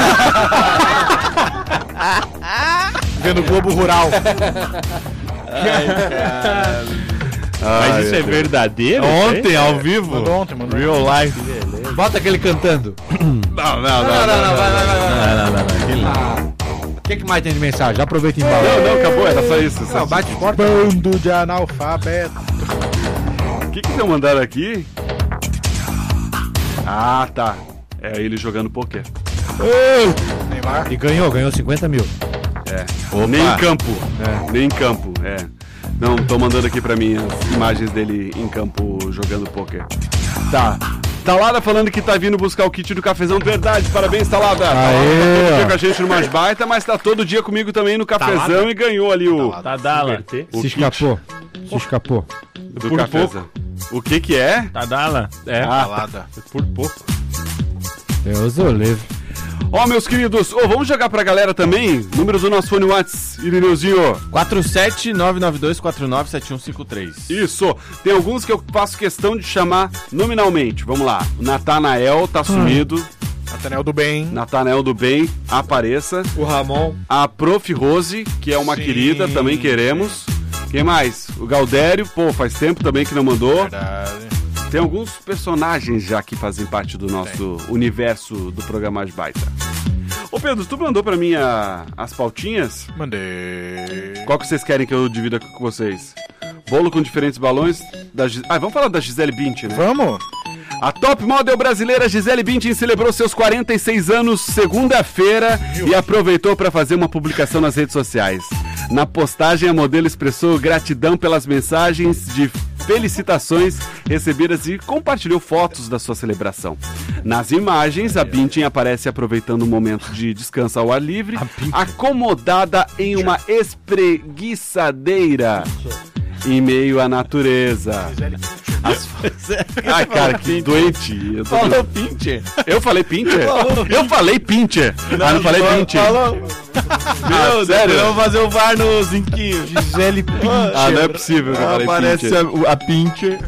Vendo Globo Rural. Mas isso é verdadeiro? Ontem, isso aí? ao vivo. Mandou ontem, mandou. Real life. Bota aquele cantando. Não, não, não. Não, não, vai, vai, vai. Não, não, não. O que, que mais tem de mensagem? Já aproveita e embala. Não, não, acabou, era só isso. Só Não, bate forte. Bando de analfabeto. O que que estão mandando aqui? Ah, tá. É ele jogando pôquer. Neymar. E ganhou, ganhou cinquenta mil. É. Nem em campo. É. Nem em campo, é. Não, tô mandando aqui pra mim as imagens dele em campo jogando pôquer. Tá. Talada falando que tá vindo buscar o kit do cafezão. Verdade, parabéns, Talada. Talada tá todo dia com a gente no Mais Baita, mas tá todo dia comigo também no cafezão Talada. e ganhou ali o... Tadala. o Se kit escapou. Se escapou. do Por cafezão. O que que é? Tadala. É. Ah, Talada. Por pouco. Deus o livre. Ó, meus queridos, ô, vamos jogar pra galera também? Números do nosso fone Whats, Irineuzinho. quatro sete nove nove dois quatro nove sete um cinco três. Isso, tem alguns que eu faço questão de chamar nominalmente. Vamos lá, o Natanael tá sumido. Nathanael do Bem. Natanael do Bem, apareça. O Ramon. A Prof. Rose, que é uma Sim. querida, também queremos. Quem mais? O Galdério, pô, faz tempo também que não mandou. Verdade. Tem alguns personagens já que fazem parte do nosso universo do programa Mais Baita. Ô Pedro, tu mandou pra mim a- as pautinhas? Mandei. Qual que vocês querem que eu divida com vocês? Bolo com diferentes balões da Gis... Ah, vamos falar da Gisele Bündchen, né? Vamos? A top model brasileira Gisele Bündchen celebrou seus quarenta e seis anos segunda-feira e aproveitou para fazer uma publicação nas redes sociais. Na postagem, a modelo expressou gratidão pelas mensagens de felicitações recebidas e compartilhou fotos da sua celebração. Nas imagens, a Bündchen aparece aproveitando um momento de descanso ao ar livre, acomodada em uma espreguiçadeira em meio à natureza. As... Ai, cara, que doente. Eu tô... Falou Pincher. Eu falei Pincher? Eu falei Pincher. Ah, não falei Pincher. Falou. Ah, sério? Vamos fazer o VAR no zinquinho. Gisele Pincher. Ah, não é possível que eu falei Aparece Pincher. a, a Pincher.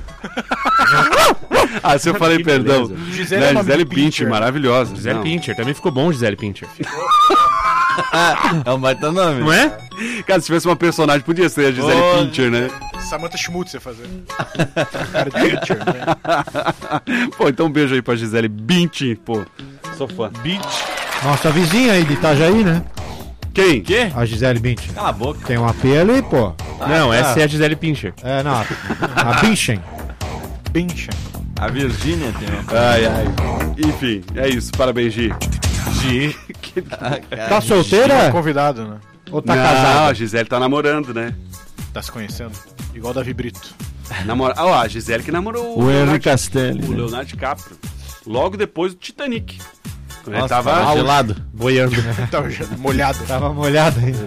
Ah, se eu falei perdão. Gisele Não, é nome Gisele de Pincher, Pincher. maravilhosa. Gisele Não. Pincher. Também ficou bom, Gisele Pincher. É um baita nome. Não é? Cara, se tivesse uma personagem, podia ser a Gisele Ô, Pincher, né? Samantha Schmutz ia fazer. Cara de Pincher, né? Pô, então um beijo aí pra Gisele Bündchen, pô. Sou fã. Nossa vizinha aí de Itajaí, né? Quem? Quê? A Gisele Bündchen. Cala a boca. Tem um A P ali, pô. Não, essa é a Gisele Pincher. É, não. A, a Bündchen. Pincher. A Virgínia tem uma. Ai, ai. Enfim, é isso. Parabéns, Gi. Gi. Tá solteira? Convidado, né? Ou tá Não, casada? a Gisele tá namorando, né? Tá se conhecendo. Igual Davi Brito. Namora... Ah, ó, a Gisele que namorou O Henry Leonardo- Castelli. o Leonardo DiCaprio. Logo depois do Titanic. Quando ele Nossa, tava tava gelado. Boiando. Tava já molhado. Tava molhada ainda.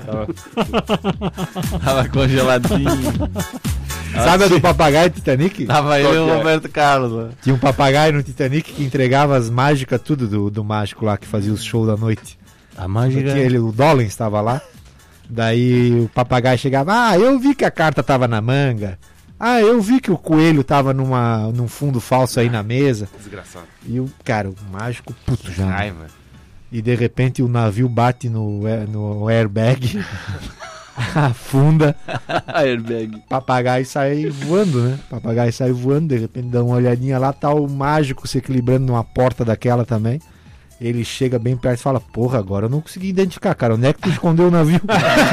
Tava congeladinho. Sabe a do papagaio do Titanic? Tava ele e o que é? Roberto Carlos lá. Tinha um papagaio no Titanic que entregava as mágicas, tudo do, do mágico lá que fazia os shows da noite. A Porque ele, o Dolan estava lá. Daí o papagaio chegava, ah, eu vi que a carta tava na manga. Ah, eu vi que o coelho tava numa, num fundo falso aí na mesa. Desgraçado. E o cara, o mágico puto já. Raiva. e de repente o navio bate no, no airbag, afunda. Airbag. Papagaio sai voando, né? Papagaio sai voando, de repente dá uma olhadinha lá, tá o mágico se equilibrando numa porta daquela também. Ele chega bem perto e fala, porra, agora eu não consegui identificar, cara. Onde é que tu escondeu o navio?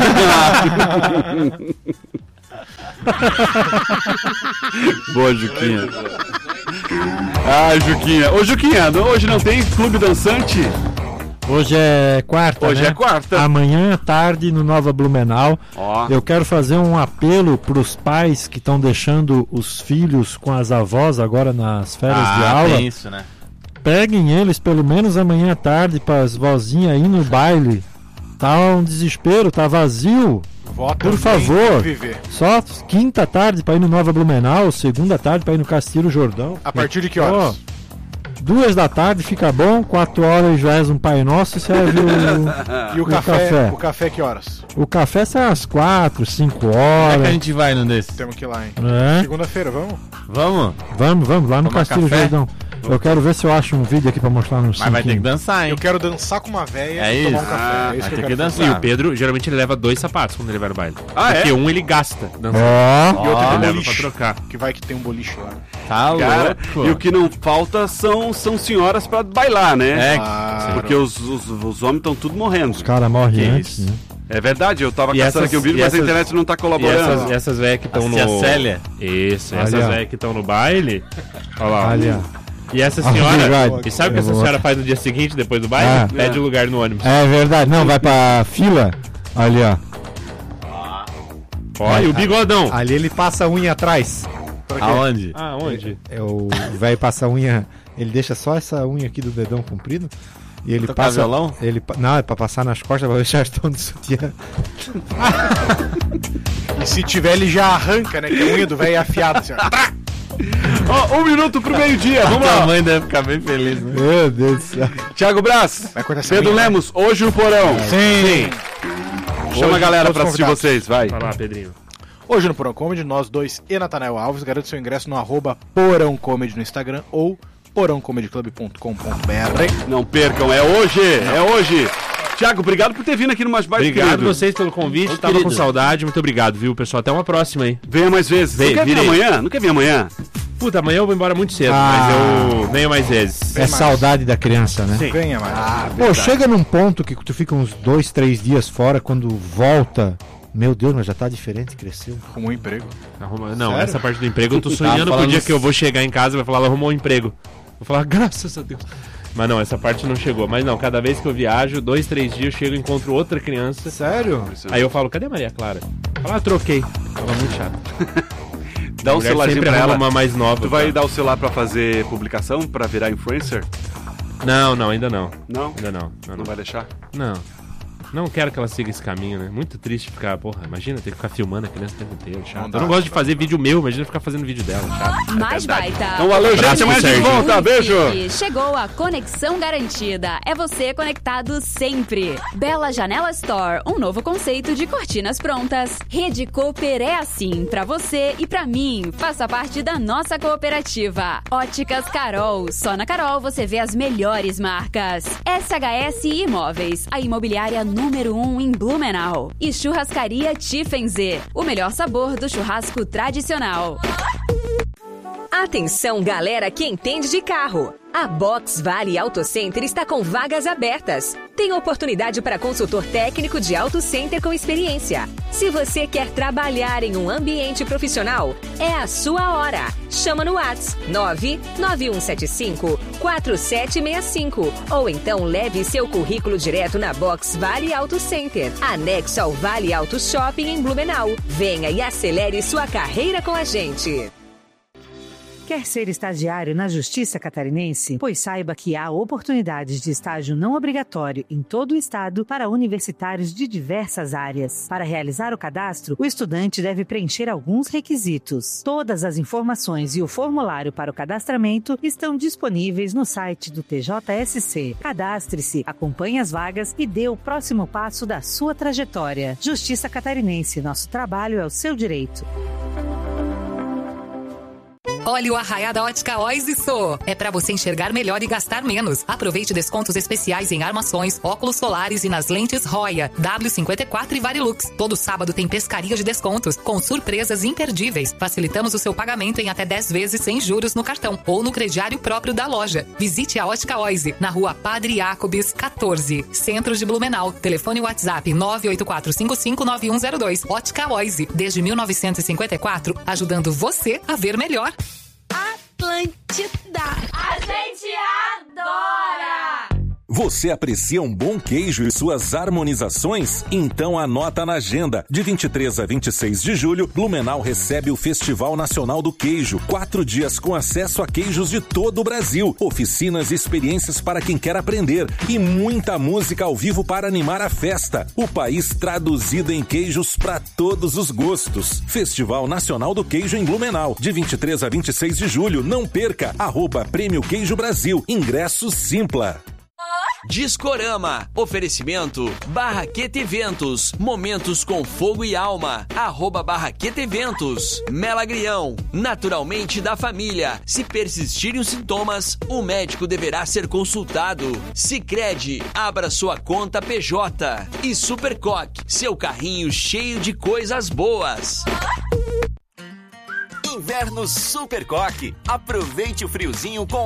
Boa, Juquinha. Ah, Juquinha. Ô, Juquinha, hoje não tem clube dançante? Hoje é quarta, Hoje né? é quarta. Amanhã à tarde no Nova Blumenau. Ó. Eu quero fazer um apelo para os pais que estão deixando os filhos com as avós agora nas férias Ah, de aula. tem isso, né? Peguem eles pelo menos amanhã à tarde para as vozinhas aí no baile. Tá um desespero, tá vazio. Vota Por favor, viver. só quinta tarde para ir no Nova Blumenau, segunda tarde para ir no Castilho Jordão. A partir de que horas? Ó, duas da tarde fica bom, quatro horas já é um Pai Nosso e serve o, E o, o café, café. O café que horas? O café sai às quatro, cinco Como é horas. que a gente vai num desses? Temos que ir lá, hein? É. Segunda-feira, vamos? Vamos? Vamos, vamos, lá no Tomar Castilho café? Jordão. Eu quero ver se eu acho um vídeo aqui pra mostrar no Mas vai ter que dançar, hein? Eu quero dançar com uma véia É e tomar um isso. café. Ah, é isso vai que eu ter quero que fazer. dançar. E o Pedro, geralmente ele leva dois sapatos quando ele vai no baile. Ah, Porque é? um ele gasta dançando. Ó, E outro Ó, tem leva boliche, pra trocar. que vai que tem um boliche lá. Tá Cara, louco. e o que não falta são, são senhoras pra bailar, né? É, Ah, Porque os, os, os homens estão tudo morrendo. os caras morrem Que antes, isso? né? É verdade, eu tava E caçando essas- aqui o vídeo, e mas a essas- internet não tá E colaborando. essas, essas velhas que estão A no. tia Célia? Isso, Olha. essas velhas que estão no baile. Olha lá. ó. Olha. E essa Ah, senhora. verdade. E sabe o que Eu essa vou- senhora faz no dia seguinte, depois do baile? Ah. Pede É. lugar no ônibus. É verdade, não, vai pra fila. Ali, ó. Olha, e o bigodão. Ali ele passa a unha atrás. Aonde? Ah, onde? É o velho passa a unha, ele deixa só essa unha aqui do dedão comprido. E ele Tocar passa. violão? Ele, pa- não, é pra passar nas costas pra deixar as tons de sutiã. E se tiver, ele já arranca, né? Que a unha do velho é afiada, assim, ó. Tá! Ó, um minuto pro meio-dia, vamos Tua lá. mãe deve ficar bem feliz, né? Meu Deus do céu. Thiago Braz, Vai cortar essa Pedro unha, Lemos, hoje no Porão. Sim. Chama a galera todos pra assistir convidados. vocês, vai. Vai lá, Pedrinho. Hoje no Porão Comedy, nós dois e Natanael Alves, garante seu ingresso no arroba Porão Comedy no Instagram ou porão comedy club ponto com ponto b r. Não percam, é hoje, é hoje. Thiago, obrigado por ter vindo aqui no Mais Baile, Obrigado querido. vocês pelo convite, Ô, tava querido. com saudade, muito obrigado, viu, pessoal? Até uma próxima aí. Venha mais vezes. Vem, não quer vir virei. amanhã? Não quer vir amanhã? Puta, amanhã eu vou embora muito cedo, Ah. mas eu venho mais vezes. É saudade da criança, né? Sim. Venha, mais. Ah, Pô, chega num ponto que tu fica uns dois, três dias fora, quando volta. Meu Deus, mas já tá diferente, cresceu. Arrumou um emprego. Arruma- Não, Sério? essa parte do emprego eu tô Tava sonhando pro falando dia isso. que eu vou chegar em casa e vai falar, ela arrumou um emprego. Vou falar, graças a Deus. Mas não, essa parte não chegou. Mas não, cada vez que eu viajo, dois, três dias, eu chego e encontro outra criança. Sério? Aí eu falo, cadê a Maria Clara? Fala, ah, troquei. Tava muito chato. Dá A um mulher celularzinho sempre pra arruma ela. uma mais nova. Tu vai tá? dar o celular pra fazer publicação, pra virar influencer? Não, não, ainda não. Não? Ainda não. Não, Não não. vai deixar? Não. Não quero que ela siga esse caminho, né? Muito triste ficar, porra, imagina ter que ficar filmando a criança o tempo inteiro, chato. Não dá. Eu não gosto de fazer vídeo meu, imagina ficar fazendo vídeo dela, chato. Mais baita. Então valeu, gente. Abraço Amanhã pro de Sérgio. volta. Beijo. E chegou a Conexão Garantida. É você conectado sempre. Bela Janela Store, um novo conceito de cortinas prontas. Rede Cooper é assim, pra você e pra mim. Faça parte da nossa cooperativa. Óticas Carol. Só na Carol você vê as melhores marcas. S H S Imóveis, a imobiliária número um em Blumenau. E Churrascaria Tiffenze, o melhor sabor do churrasco tradicional. Atenção, galera que entende de carro. A Box Vale Auto Center está com vagas abertas. Tem oportunidade para consultor técnico de Auto Center com experiência. Se você quer trabalhar em um ambiente profissional, é a sua hora. Chama no WhatsApp nove nove um sete cinco quatro sete seis cinco ou então leve seu currículo direto na Box Vale Auto Center, anexo ao Vale Auto Shopping em Blumenau. Venha e acelere sua carreira com a gente. Quer ser estagiário na Justiça Catarinense? Pois saiba que há oportunidades de estágio não obrigatório em todo o estado para universitários de diversas áreas. Para realizar o cadastro, o estudante deve preencher alguns requisitos. Todas as informações e o formulário para o cadastramento estão disponíveis no site do T J S C. Cadastre-se, acompanhe as vagas e dê o próximo passo da sua trajetória. Justiça Catarinense, nosso trabalho é o seu direito. Olha o Arraiá da Ótica Ois e So. É pra você enxergar melhor e gastar menos. Aproveite descontos especiais em armações, óculos solares e nas lentes Roya, W cinquenta e quatro e Varilux. Todo sábado tem pescaria de descontos, com surpresas imperdíveis. Facilitamos o seu pagamento em até dez vezes sem juros no cartão ou no crediário próprio da loja. Visite a Ótica Oise, na rua Padre Jacobs, quatorze, Centro de Blumenau. Telefone WhatsApp nove oito quatro cinco cinco nove um zero dois. Ótica Oise, desde mil novecentos e cinquenta e quatro, ajudando você a ver melhor. Atlântida. A gente adora! Você aprecia um bom queijo e suas harmonizações? Então anota na agenda. De vinte e três a vinte e seis de julho, Blumenau recebe o Festival Nacional do Queijo. Quatro dias com acesso a queijos de todo o Brasil. Oficinas e experiências para quem quer aprender. E muita música ao vivo para animar a festa. O país traduzido em queijos para todos os gostos. Festival Nacional do Queijo em Blumenau. De vinte e três a vinte e seis de julho. Não perca. Arroba Prêmio Queijo Brasil. Ingresso Simpla. Discorama, oferecimento Barraqueta Eventos, momentos com fogo e alma, arroba Barraqueta Eventos. Melagrião, naturalmente da família, se persistirem os sintomas, o médico deverá ser consultado. Sicredi, abra sua conta P J. E Supercoque, seu carrinho cheio de coisas boas. Inverno Supercoque, aproveite o friozinho com